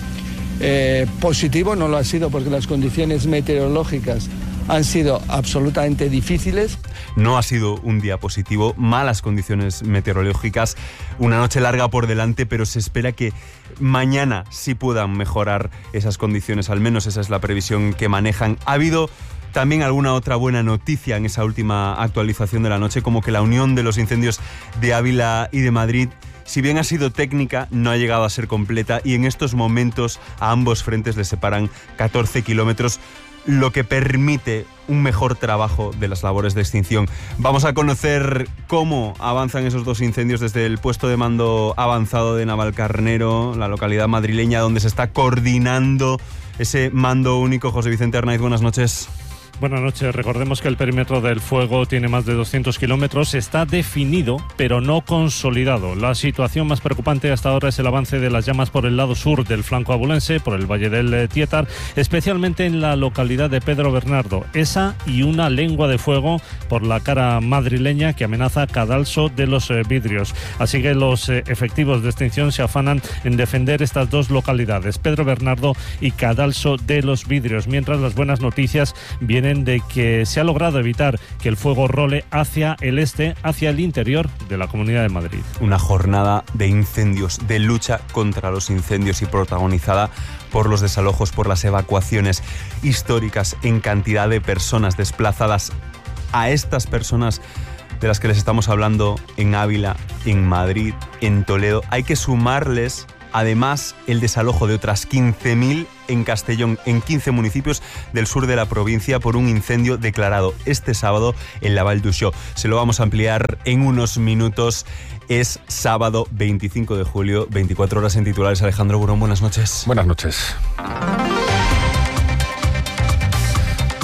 eh, positivo, no lo ha sido porque las condiciones meteorológicas han sido absolutamente difíciles. No ha sido un día positivo, malas condiciones meteorológicas, una noche larga por delante, pero se espera que mañana sí puedan mejorar esas condiciones, al menos esa es la previsión que manejan. Ha habido también alguna otra buena noticia en esa última actualización de la noche, como que la unión de los incendios de Ávila y de Madrid, si bien ha sido técnica, no ha llegado a ser completa y en estos momentos a ambos frentes les separan catorce kilómetros, lo que permite un mejor trabajo de las labores de extinción. Vamos a conocer cómo avanzan esos dos incendios desde el puesto de mando avanzado de Navalcarnero, la localidad madrileña donde se está coordinando ese mando único. José Vicente Arnaiz, buenas noches. Buenas noches. Recordemos que el perímetro del fuego tiene más de doscientos kilómetros. Está definido, pero no consolidado. La situación más preocupante hasta ahora es el avance de las llamas por el lado sur del flanco abulense, por el Valle del Tietar, especialmente en la localidad de Pedro Bernardo. Esa y una lengua de fuego por la cara madrileña que amenaza Cadalso de los Vidrios. Así que los efectivos de extinción se afanan en defender estas dos localidades, Pedro Bernardo y Cadalso de los Vidrios, mientras las buenas noticias vienen de que se ha logrado evitar que el fuego role hacia el este, hacia el interior de la Comunidad de Madrid. Una jornada de incendios, de lucha contra los incendios y protagonizada por los desalojos, por las evacuaciones históricas en cantidad de personas desplazadas. A estas personas de las que les estamos hablando en Ávila, en Madrid, en Toledo, hay que sumarles además el desalojo de otras quince mil en Castellón, en quince municipios del sur de la provincia por un incendio declarado este sábado en la Val d'Uixó. Se lo vamos a ampliar en unos minutos. Es sábado veinticinco de julio, veinticuatro horas en titulares. Alejandro Burón, buenas noches. Buenas noches.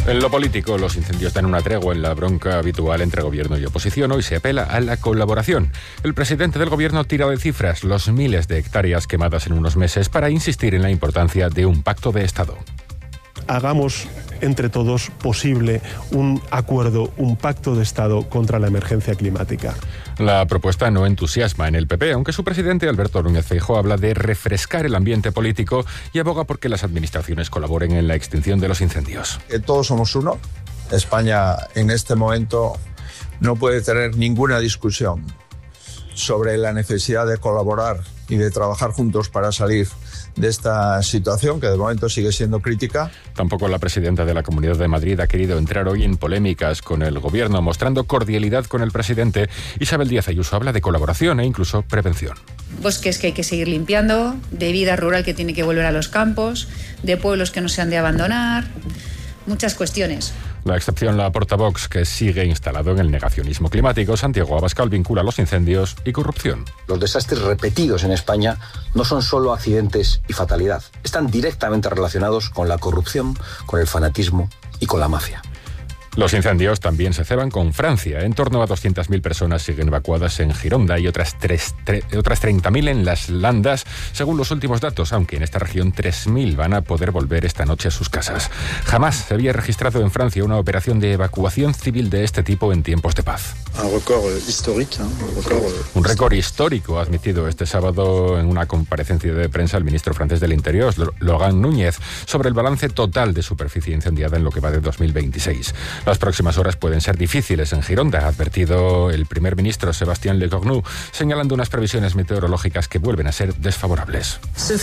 En lo político, los incendios dan una tregua en la bronca habitual entre gobierno y oposición. Hoy se apela a la colaboración. El presidente del gobierno tira de cifras los miles de hectáreas quemadas en unos meses para insistir en la importancia de un pacto de Estado. Hagamos entre todos posible un acuerdo, un pacto de Estado contra la emergencia climática. La propuesta no entusiasma en el P P, aunque su presidente, Alberto Núñez Feijóo, habla de refrescar el ambiente político y aboga por que las administraciones colaboren en la extinción de los incendios. Eh, todos somos uno. España en este momento no puede tener ninguna discusión sobre la necesidad de colaborar y de trabajar juntos para salir de esta situación, que de momento sigue siendo crítica. Tampoco la presidenta de la Comunidad de Madrid ha querido entrar hoy en polémicas con el gobierno, mostrando cordialidad con el presidente. Isabel Díaz Ayuso habla de colaboración e incluso prevención. Bosques que hay que seguir limpiando, de vida rural que tiene que volver a los campos, de pueblos que no se han de abandonar, muchas cuestiones. La excepción la aporta Vox, que sigue instalado en el negacionismo climático. Santiago Abascal vincula los incendios y corrupción. Los desastres repetidos en España no son solo accidentes y fatalidad. Están directamente relacionados con la corrupción, con el fanatismo y con la mafia. Los incendios también se ceban con Francia. En torno a doscientas mil personas siguen evacuadas en Gironda y otras, tres, tre, otras treinta mil en las Landas, según los últimos datos, aunque en esta región tres mil van a poder volver esta noche a sus casas. Jamás se había registrado en Francia una operación de evacuación civil de este tipo en tiempos de paz. Un récord histórico. ¿eh? Un récord, un récord histórico ha admitido este sábado en una comparecencia de prensa el ministro francés del Interior, Laurent Núñez, sobre el balance total de superficie incendiada en lo que va de dos mil veintiséis. Las próximas horas pueden ser difíciles en Gironda, ha advertido el primer ministro Sébastien Lecornu, señalando unas previsiones meteorológicas que vuelven a ser desfavorables.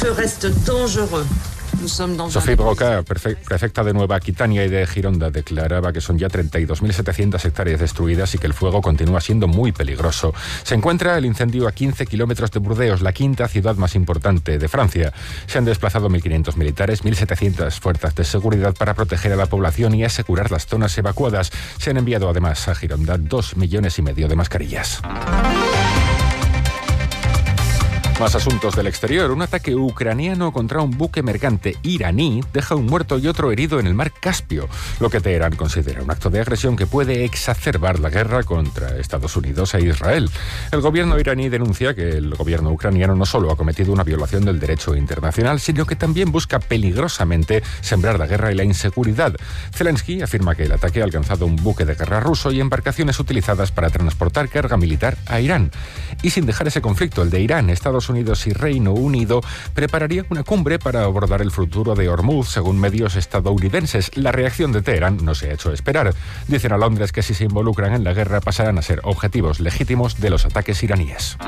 Sophie Broca, prefecta de Nueva Aquitania y de Gironda, declaraba que son ya treinta y dos mil setecientas hectáreas destruidas y que el fuego continúa siendo muy peligroso. Se encuentra el incendio a quince kilómetros de Burdeos, la quinta ciudad más importante de Francia. Se han desplazado mil quinientos militares, mil setecientas fuerzas de seguridad para proteger a la población y asegurar las zonas evacuadas. Se han enviado además a Gironda dos millones y medio de mascarillas. Más asuntos del exterior. Un ataque ucraniano contra un buque mercante iraní deja un muerto y otro herido en el mar Caspio, lo que Teherán considera un acto de agresión que puede exacerbar la guerra contra Estados Unidos e Israel. El gobierno iraní denuncia que el gobierno ucraniano no solo ha cometido una violación del derecho internacional, sino que también busca peligrosamente sembrar la guerra y la inseguridad. Zelensky afirma que el ataque ha alcanzado un buque de guerra ruso y embarcaciones utilizadas para transportar carga militar a Irán. Y sin dejar ese conflicto, el de Irán, Estados Unidos y Reino Unido prepararían una cumbre para abordar el futuro de Hormuz, según medios estadounidenses. La reacción de Teherán no se ha hecho esperar. Dicen a Londres que si se involucran en la guerra pasarán a ser objetivos legítimos de los ataques iraníes.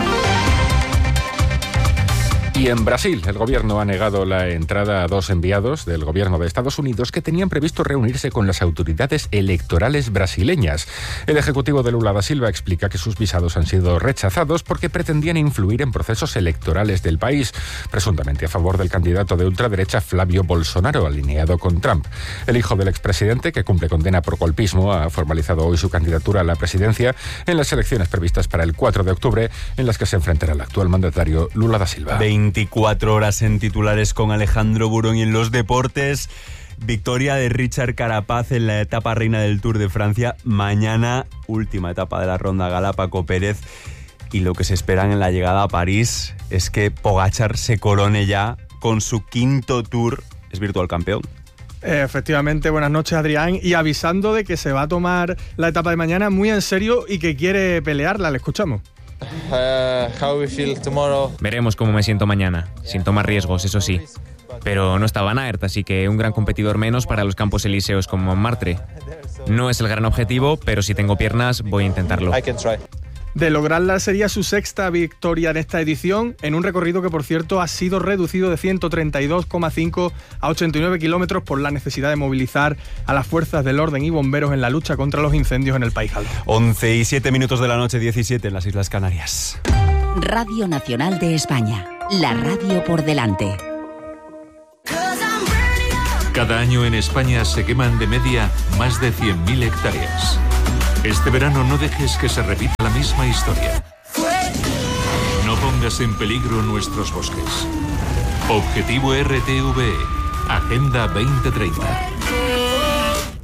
Y en Brasil, el gobierno ha negado la entrada a dos enviados del gobierno de Estados Unidos que tenían previsto reunirse con las autoridades electorales brasileñas. El ejecutivo de Lula da Silva explica que sus visados han sido rechazados porque pretendían influir en procesos electorales del país, presuntamente a favor del candidato de ultraderecha Flavio Bolsonaro, alineado con Trump. El hijo del expresidente, que cumple condena por golpismo, ha formalizado hoy su candidatura a la presidencia en las elecciones previstas para el cuatro de octubre, en las que se enfrentará el actual mandatario Lula da Silva. veinticuatro horas en titulares con Alejandro Burón y en los deportes. Victoria de Richard Carapaz en la etapa reina del Tour de Francia. Mañana, última etapa de la ronda Galápago Pérez. Y lo que se espera en la llegada a París es que Pogačar se corone ya con su quinto Tour. Es virtual campeón. Efectivamente, buenas noches, Adrián, y avisando de que se va a tomar la etapa de mañana muy en serio y que quiere pelearla. Le escuchamos. Uh, how we feel tomorrow. Veremos cómo me siento mañana, sin tomar riesgos, eso sí. Pero no está Van Aert, así que un gran competidor menos para los Campos Elíseos con Montmartre. No es el gran objetivo, pero si tengo piernas voy a intentarlo. I can try. De lograrla sería su sexta victoria en esta edición, en un recorrido que, por cierto, ha sido reducido de ciento treinta y dos coma cinco a ochenta y nueve kilómetros por la necesidad de movilizar a las fuerzas del orden y bomberos en la lucha contra los incendios en el país galés. once y siete minutos de la noche, diecisiete en las Islas Canarias. Radio Nacional de España, la radio por delante. Cada año en España se queman de media más de cien mil hectáreas. Este verano no dejes que se repita la misma historia. No pongas en peligro nuestros bosques. Objetivo R T V E, Agenda veinte treinta.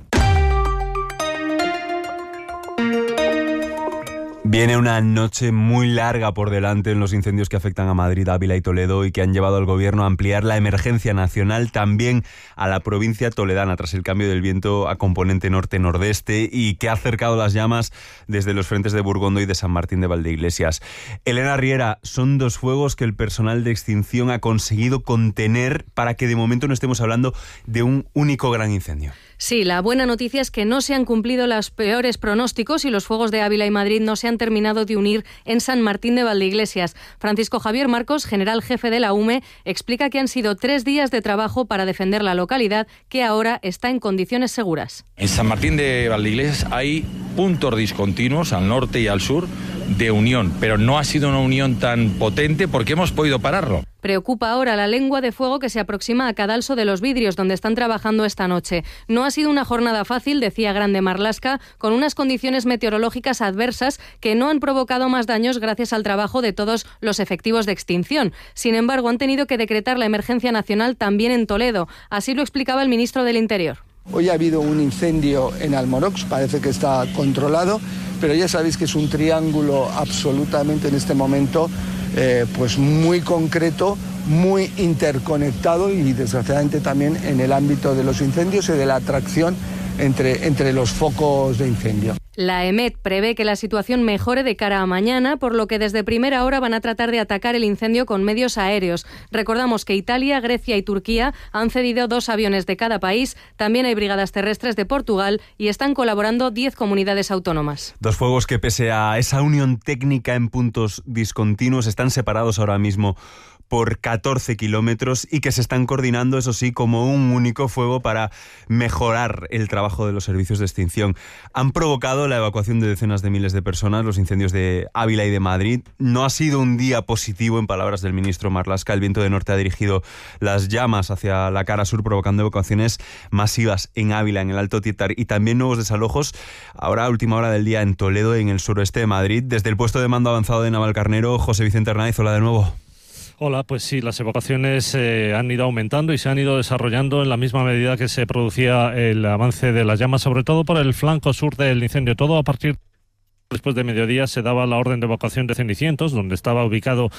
Viene una noche muy larga por delante en los incendios que afectan a Madrid, Ávila y Toledo y que han llevado al gobierno a ampliar la emergencia nacional también a la provincia toledana tras el cambio del viento a componente norte-nordeste y que ha acercado las llamas desde los frentes de Burgondo y de San Martín de Valdeiglesias. Elena Riera, son dos fuegos que el personal de extinción ha conseguido contener para que de momento no estemos hablando de un único gran incendio. Sí, la buena noticia es que no se han cumplido los peores pronósticos y los fuegos de Ávila y Madrid no se han terminado de unir en San Martín de Valdeiglesias. Francisco Javier Marcos, general jefe de la U M E, explica que han sido tres días de trabajo para defender la localidad, que ahora está en condiciones seguras. En San Martín de Valdeiglesias hay puntos discontinuos al norte y al sur de unión, pero no ha sido una unión tan potente porque hemos podido pararlo. Preocupa ahora la lengua de fuego que se aproxima a Cadalso de los Vidrios, donde están trabajando esta noche. No ha sido una jornada fácil, decía Grande Marlaska, con unas condiciones meteorológicas adversas que no han provocado más daños gracias al trabajo de todos los efectivos de extinción. Sin embargo, han tenido que decretar la emergencia nacional también en Toledo. Así lo explicaba el ministro del Interior. Hoy ha habido un incendio en Almorox, parece que está controlado, pero ya sabéis que es un triángulo absolutamente en este momento eh, pues muy concreto, muy interconectado y desgraciadamente también en el ámbito de los incendios y de la atracción entre, entre los focos de incendio. La E M E T prevé que la situación mejore de cara a mañana, por lo que desde primera hora van a tratar de atacar el incendio con medios aéreos. Recordamos que Italia, Grecia y Turquía han cedido dos aviones de cada país, también hay brigadas terrestres de Portugal y están colaborando diez comunidades autónomas. Dos fuegos que pese a esa unión técnica en puntos discontinuos están separados ahora mismo por catorce kilómetros y que se están coordinando, eso sí, como un único fuego para mejorar el trabajo de los servicios de extinción. Han provocado la evacuación de decenas de miles de personas, los incendios de Ávila y de Madrid. No ha sido un día positivo, en palabras del ministro Marlaska. El viento de norte ha dirigido las llamas hacia la cara sur, provocando evacuaciones masivas en Ávila, en el Alto Tietar, y también nuevos desalojos, ahora a última hora del día, en Toledo, en el suroeste de Madrid. Desde el puesto de mando avanzado de Navalcarnero, José Vicente Hernández, hola de nuevo. Hola, pues sí, las evacuaciones eh, han ido aumentando y se han ido desarrollando en la misma medida que se producía el avance de las llamas, sobre todo por el flanco sur del incendio. Todo a partir después de mediodía se daba la orden de evacuación de Cenicientos, donde estaba ubicado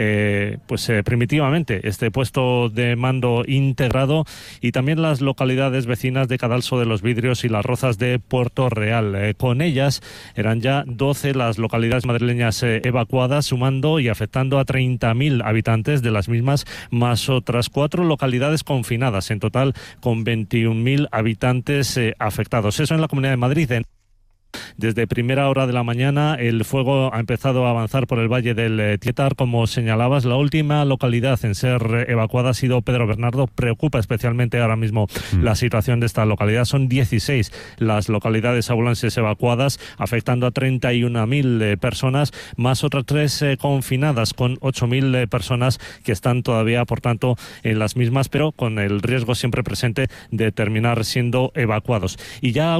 eh, pues eh, primitivamente este puesto de mando integrado, y también las localidades vecinas de Cadalso de los Vidrios y Las Rozas de Puerto Real. Eh, con ellas eran ya doce las localidades madrileñas eh, evacuadas, sumando y afectando a treinta mil habitantes de las mismas, más otras cuatro localidades confinadas, en total con veintiún mil habitantes eh, afectados. Eso en la Comunidad de Madrid. En Desde primera hora de la mañana el fuego ha empezado a avanzar por el Valle del Tietar, como señalabas. La última localidad en ser evacuada ha sido Pedro Bernardo. Preocupa especialmente ahora mismo mm. la situación de esta localidad. Son dieciséis las localidades abulenses evacuadas, afectando a treinta y una mil eh, personas, más otras tres eh, confinadas, con ocho mil eh, personas que están todavía, por tanto, en las mismas, pero con el riesgo siempre presente de terminar siendo evacuados. Y ya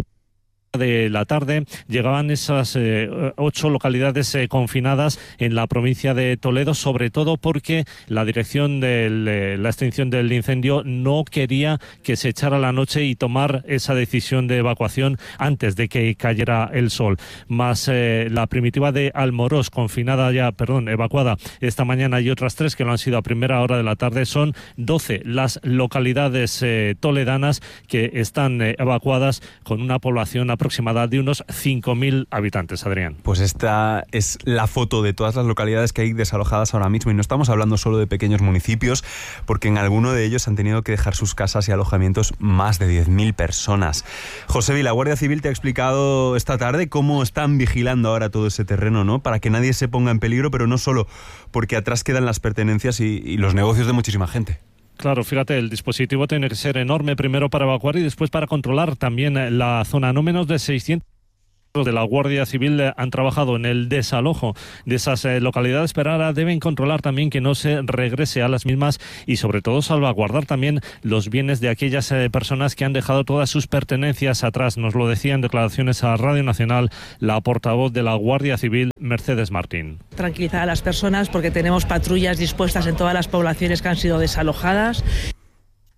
de la tarde llegaban esas eh, ocho localidades eh, confinadas en la provincia de Toledo, sobre todo porque la dirección de eh, la extinción del incendio no quería que se echara la noche y tomar esa decisión de evacuación antes de que cayera el sol. Más eh, la primitiva de Almoroz, confinada ya, perdón, evacuada esta mañana, y otras tres que lo han sido a primera hora de la tarde. Son doce las localidades eh, toledanas que están eh, evacuadas, con una población aproximada de unos cinco mil habitantes, Adrián. Pues esta es la foto de todas las localidades que hay desalojadas ahora mismo, y no estamos hablando solo de pequeños municipios, porque en alguno de ellos han tenido que dejar sus casas y alojamientos más de diez mil personas. José, la Guardia Civil te ha explicado esta tarde cómo están vigilando ahora todo ese terreno, ¿no? Para que nadie se ponga en peligro, pero no solo, porque atrás quedan las pertenencias y, y los negocios de muchísima gente. Claro, fíjate, el dispositivo tiene que ser enorme, primero para evacuar y después para controlar también la zona. No menos de seiscientos de la Guardia Civil han trabajado en el desalojo de esas eh, localidades, pero ahora deben controlar también que no se regrese a las mismas y sobre todo salvaguardar también los bienes de aquellas eh, personas que han dejado todas sus pertenencias atrás. Nos lo decía en declaraciones a Radio Nacional la portavoz de la Guardia Civil, Mercedes Martín. Tranquilizar a las personas porque tenemos patrullas dispuestas en todas las poblaciones que han sido desalojadas.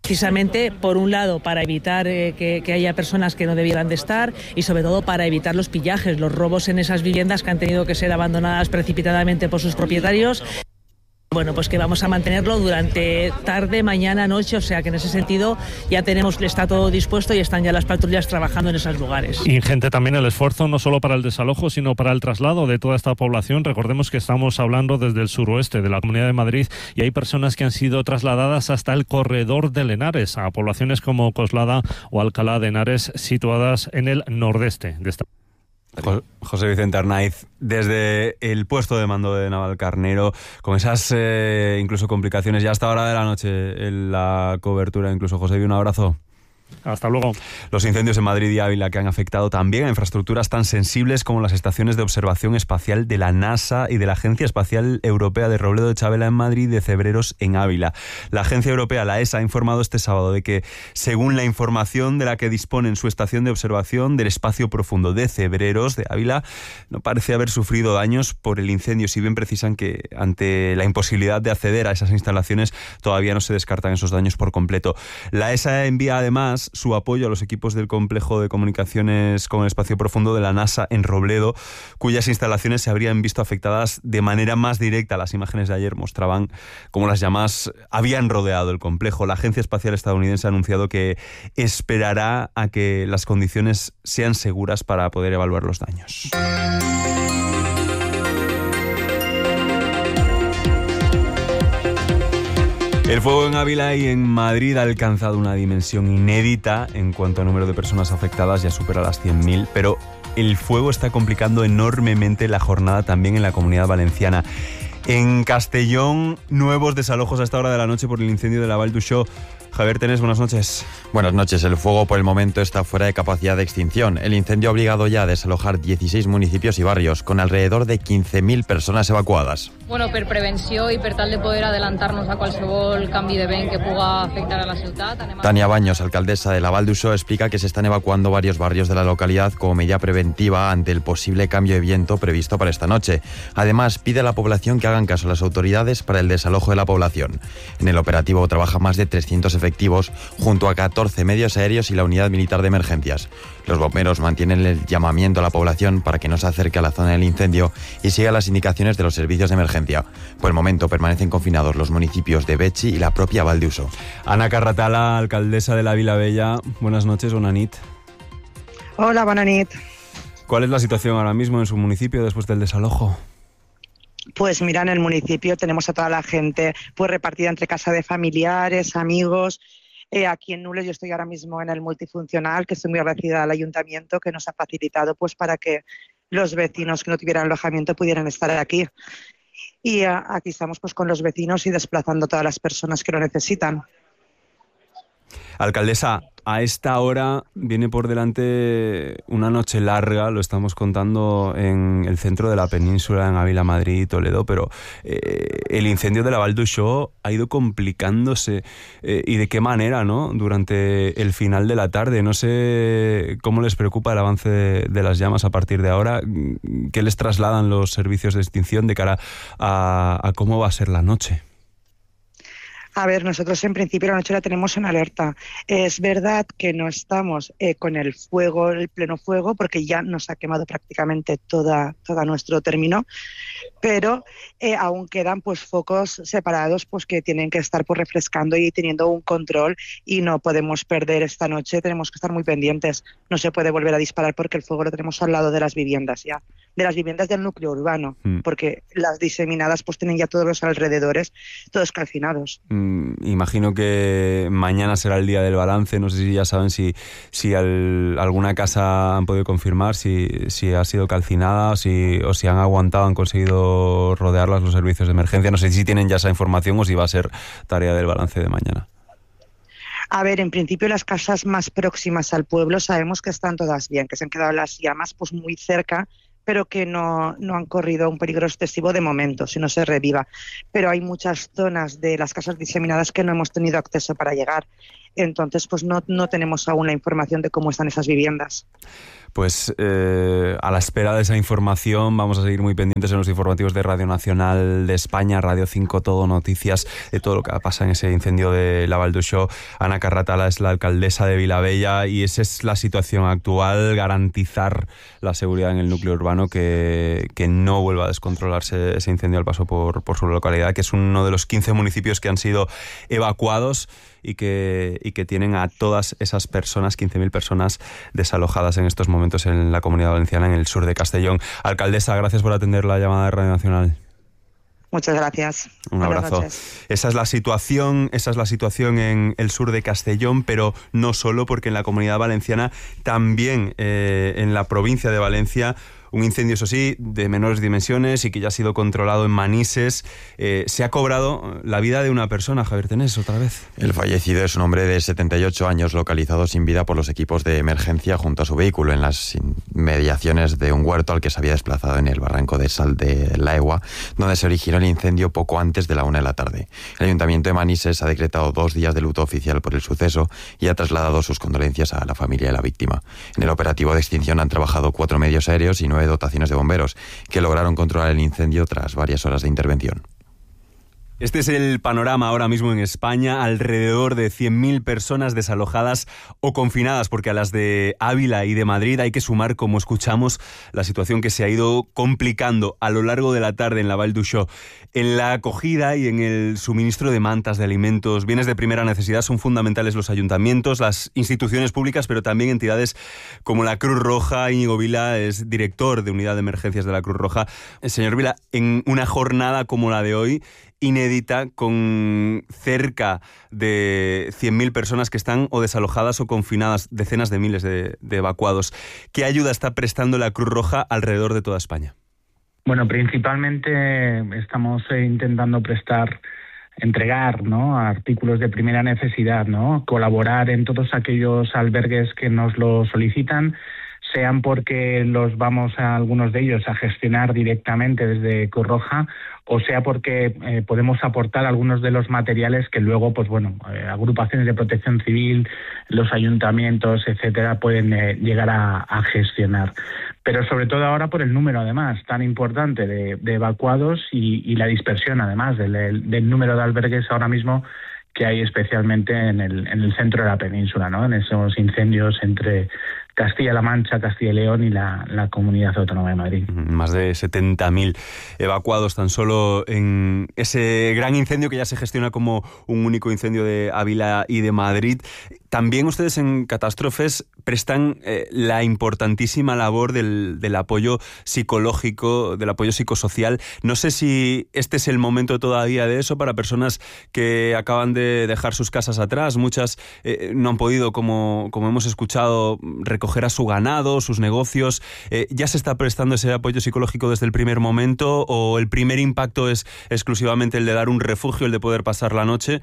precisamente, por un lado, para evitar eh, que, que haya personas que no debieran de estar y sobre todo para evitar los pillajes, los robos en esas viviendas que han tenido que ser abandonadas precipitadamente por sus propietarios. Bueno, pues que vamos a mantenerlo durante tarde, mañana, noche, o sea que en ese sentido ya tenemos, está todo dispuesto y están ya las patrullas trabajando en esos lugares. Ingente también el esfuerzo, no solo para el desalojo, sino para el traslado de toda esta población. Recordemos que estamos hablando desde el suroeste de la Comunidad de Madrid y hay personas que han sido trasladadas hasta el corredor de Henares, a poblaciones como Coslada o Alcalá de Henares, situadas en el nordeste de esta. José Vicente Arnaiz, desde el puesto de mando de Navalcarnero, con esas eh, incluso complicaciones ya hasta hora de la noche en la cobertura, incluso José, un abrazo. Hasta luego. Los incendios en Madrid y Ávila que han afectado también a infraestructuras tan sensibles como las estaciones de observación espacial de la NASA y de la Agencia Espacial Europea de Robledo de Chabela en Madrid y de Cebreros en Ávila. La Agencia Europea, la E S A, ha informado este sábado de que, según la información de la que dispone en su estación de observación del espacio profundo de Cebreros de Ávila, no parece haber sufrido daños por el incendio, si bien precisan que ante la imposibilidad de acceder a esas instalaciones todavía no se descartan esos daños por completo. La E S A envía además su apoyo a los equipos del complejo de comunicaciones con el espacio profundo de la NASA en Robledo, cuyas instalaciones se habrían visto afectadas de manera más directa. Las imágenes de ayer mostraban cómo las llamas habían rodeado el complejo. La Agencia Espacial Estadounidense ha anunciado que esperará a que las condiciones sean seguras para poder evaluar los daños. El fuego en Ávila y en Madrid ha alcanzado una dimensión inédita en cuanto a número de personas afectadas, ya supera las cien mil, pero el fuego está complicando enormemente la jornada también en la Comunidad Valenciana. En Castellón, nuevos desalojos a esta hora de la noche por el incendio de la Vall d'Uixó. Javier Tenés, buenas noches. Buenas noches. El fuego por el momento está fuera de capacidad de extinción. El incendio ha obligado ya a desalojar dieciséis municipios y barrios, con alrededor de quince mil personas evacuadas. Bueno, per prevenció i per tal de poder adelantar-nos a qualsevol canvi de vent que puga afectar a la ciutat. Anem a... Tania Baños, alcaldesa de la Vall d'Uixó, explica que se están evacuando varios barrios de la localidad como medida preventiva ante el posible cambio de viento previsto para esta noche. Además, pide a la población que hagan caso a las autoridades para el desalojo de la población. En el operativo trabaja más de trescientos efectivos junto a catorce medios aéreos y la unidad militar de emergencias. Los bomberos mantienen el llamamiento a la población para que no se acerque a la zona del incendio y siga las indicaciones de los servicios de emergencia. Por el momento permanecen confinados los municipios de Betxi y la propia Vall d'Uixó. Ana Carratala, alcaldesa de la Vila Bella. Buenas noches, bona nit. Hola, bona nit. ¿Cuál es la situación ahora mismo en su municipio después del desalojo? Pues mira, en el municipio tenemos a toda la gente pues repartida entre casa de familiares, amigos. Eh, aquí en Nules yo estoy ahora mismo en el multifuncional, que estoy muy agradecida al ayuntamiento que nos ha facilitado pues para que los vecinos que no tuvieran alojamiento pudieran estar aquí. Y uh, aquí estamos pues con los vecinos y desplazando a todas las personas que lo necesitan. Alcaldesa, a esta hora viene por delante una noche larga, lo estamos contando en el centro de la península, en Ávila, Madrid y Toledo, pero eh, el incendio de la Vall d'Uixó ha ido complicándose eh, y de qué manera, ¿no? Durante el final de la tarde. No sé cómo les preocupa el avance de, de las llamas a partir de ahora, qué les trasladan los servicios de extinción de cara a, a cómo va a ser la noche. A ver, nosotros en principio la noche la tenemos en alerta. Es verdad que no estamos eh, con el fuego, el pleno fuego, porque ya nos ha quemado prácticamente toda, toda nuestro término, pero eh, aún quedan pues focos separados pues que tienen que estar pues refrescando y teniendo un control, y no podemos perder esta noche, tenemos que estar muy pendientes. No se puede volver a disparar porque el fuego lo tenemos al lado de las viviendas ya, de las viviendas del núcleo urbano, mm. porque las diseminadas pues tienen ya todos los alrededores, todos calcinados. Mm. Imagino que mañana será el día del balance. No sé si ya saben si, si al, alguna casa han podido confirmar si, si ha sido calcinada si, o si han aguantado, han conseguido rodearlas los servicios de emergencia. No sé si tienen ya esa información o si va a ser tarea del balance de mañana. A ver, en principio las casas más próximas al pueblo sabemos que están todas bien, que se han quedado las llamas pues muy cerca, pero que no, no han corrido un peligro excesivo de momento, si no se reviva. Pero hay muchas zonas de las casas diseminadas que no hemos tenido acceso para llegar. Entonces, pues no, no tenemos aún la información de cómo están esas viviendas. Pues eh, a la espera de esa información vamos a seguir muy pendientes en los informativos de Radio Nacional de España, Radio cinco Todo Noticias, de todo lo que pasa en ese incendio de la Vall d'Uixó. Ana Carratala es la alcaldesa de Vilabella y esa es la situación actual, garantizar la seguridad en el núcleo urbano, que, que no vuelva a descontrolarse ese incendio al paso por, por su localidad, que es uno de los quince municipios que han sido evacuados y que, y que tienen a todas esas personas, quince mil personas desalojadas en estos momentos en la Comunidad Valenciana, en el sur de Castellón. Alcaldesa, gracias por atender la llamada de Radio Nacional. Muchas gracias. Un Buenas abrazo. noches. Esa es la situación, esa es la situación en el sur de Castellón, pero no solo, porque en la Comunidad Valenciana, también eh, en la provincia de Valencia, un incendio, eso sí, de menores dimensiones y que ya ha sido controlado en Manises. Eh, se ha cobrado la vida de una persona, Javier Tenés, otra vez. El fallecido es un hombre de setenta y ocho años, localizado sin vida por los equipos de emergencia junto a su vehículo en las inmediaciones de un huerto al que se había desplazado en el barranco de Sal de la Egua, donde se originó el incendio poco antes de la una de la tarde. El Ayuntamiento de Manises ha decretado dos días de luto oficial por el suceso y ha trasladado sus condolencias a la familia de la víctima. En el operativo de extinción han trabajado cuatro medios aéreos y nueve dotaciones de bomberos, que lograron controlar el incendio tras varias horas de intervención. Este es el panorama ahora mismo en España, alrededor de cien mil personas desalojadas o confinadas, porque a las de Ávila y de Madrid hay que sumar, como escuchamos, la situación que se ha ido complicando a lo largo de la tarde en la Vall d'Uixó. En la acogida y en el suministro de mantas, de alimentos, bienes de primera necesidad, son fundamentales los ayuntamientos, las instituciones públicas, pero también entidades como la Cruz Roja. Íñigo Vila es director de Unidad de Emergencias de la Cruz Roja. Señor Vila, en una jornada como la de hoy, inédita, con cerca de cien mil personas que están o desalojadas o confinadas, decenas de miles de, de evacuados, ¿qué ayuda está prestando la Cruz Roja alrededor de toda España? Bueno, principalmente estamos eh, intentando prestar, entregar, ¿no?, artículos de primera necesidad, ¿no?, colaborar en todos aquellos albergues que nos lo solicitan, sean porque los vamos a algunos de ellos a gestionar directamente desde Cruz Roja, o sea porque eh, podemos aportar algunos de los materiales que luego, pues bueno, eh, agrupaciones de protección civil, los ayuntamientos, etcétera, pueden eh, llegar a, a gestionar. Pero sobre todo ahora por el número, además, tan importante de, de evacuados y, y la dispersión, además, del, del número de albergues ahora mismo que hay especialmente en el, en el centro de la península, ¿no?, en esos incendios entre Castilla-La Mancha, Castilla y León y la, la Comunidad Autónoma de Madrid. Más de setenta mil evacuados tan solo en ese gran incendio que ya se gestiona como un único incendio de Ávila y de Madrid. También ustedes en catástrofes prestan eh, la importantísima labor del, del apoyo psicológico, del apoyo psicosocial. No sé si este es el momento todavía de eso para personas que acaban de dejar sus casas atrás. Muchas eh, no han podido, como, como hemos escuchado, recoger a su ganado, sus negocios. Eh, ¿Ya se está prestando ese apoyo psicológico desde el primer momento o el primer impacto es exclusivamente el de dar un refugio, el de poder pasar la noche?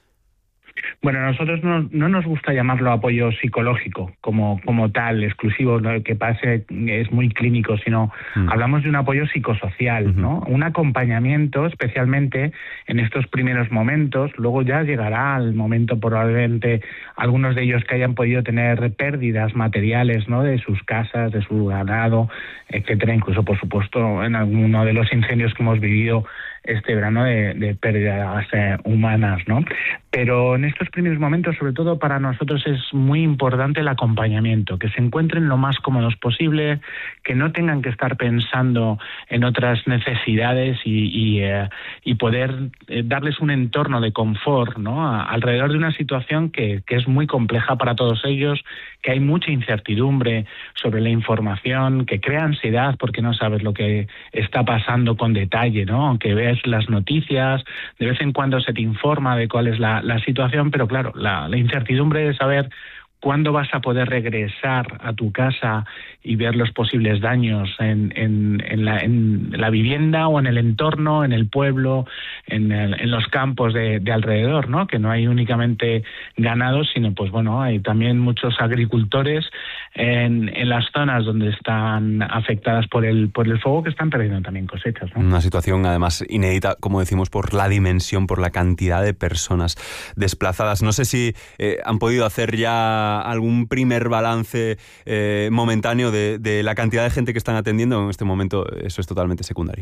Bueno, a nosotros no, no nos gusta llamarlo apoyo psicológico como, como tal, exclusivo, ¿no?, que pase, es muy clínico, sino mm. hablamos de un apoyo psicosocial, uh-huh. ¿no? Un acompañamiento, especialmente en estos primeros momentos. Luego ya llegará el momento, probablemente, algunos de ellos que hayan podido tener pérdidas materiales, ¿no?, de sus casas, de su ganado, etcétera. Incluso, por supuesto, en alguno de los incendios que hemos vivido este verano de, de pérdidas eh, humanas, ¿no? Pero en estos primeros momentos, sobre todo para nosotros, es muy importante el acompañamiento, que se encuentren lo más cómodos posible, que no tengan que estar pensando en otras necesidades y, y, eh, y poder eh, darles un entorno de confort, ¿no?, a, alrededor de una situación que, que es muy compleja para todos ellos, que hay mucha incertidumbre sobre la información, que crea ansiedad porque no sabes lo que está pasando con detalle, ¿no? Aunque ves las noticias, de vez en cuando se te informa de cuál es la, la situación, pero claro, la, la incertidumbre de saber cuándo vas a poder regresar a tu casa y ver los posibles daños en, en, en, la, en la vivienda o en el entorno, en el pueblo, en, el, en los campos de, de alrededor, ¿no? Que no hay únicamente ganados, sino pues bueno, hay también muchos agricultores en, en las zonas donde están afectadas por el, por el fuego, que están perdiendo también cosechas, ¿no? Una situación además inédita, como decimos, por la dimensión, por la cantidad de personas desplazadas. No sé si eh, han podido hacer ya haya algún primer balance eh, momentáneo de, de la cantidad de gente que están atendiendo. En este momento eso es totalmente secundario.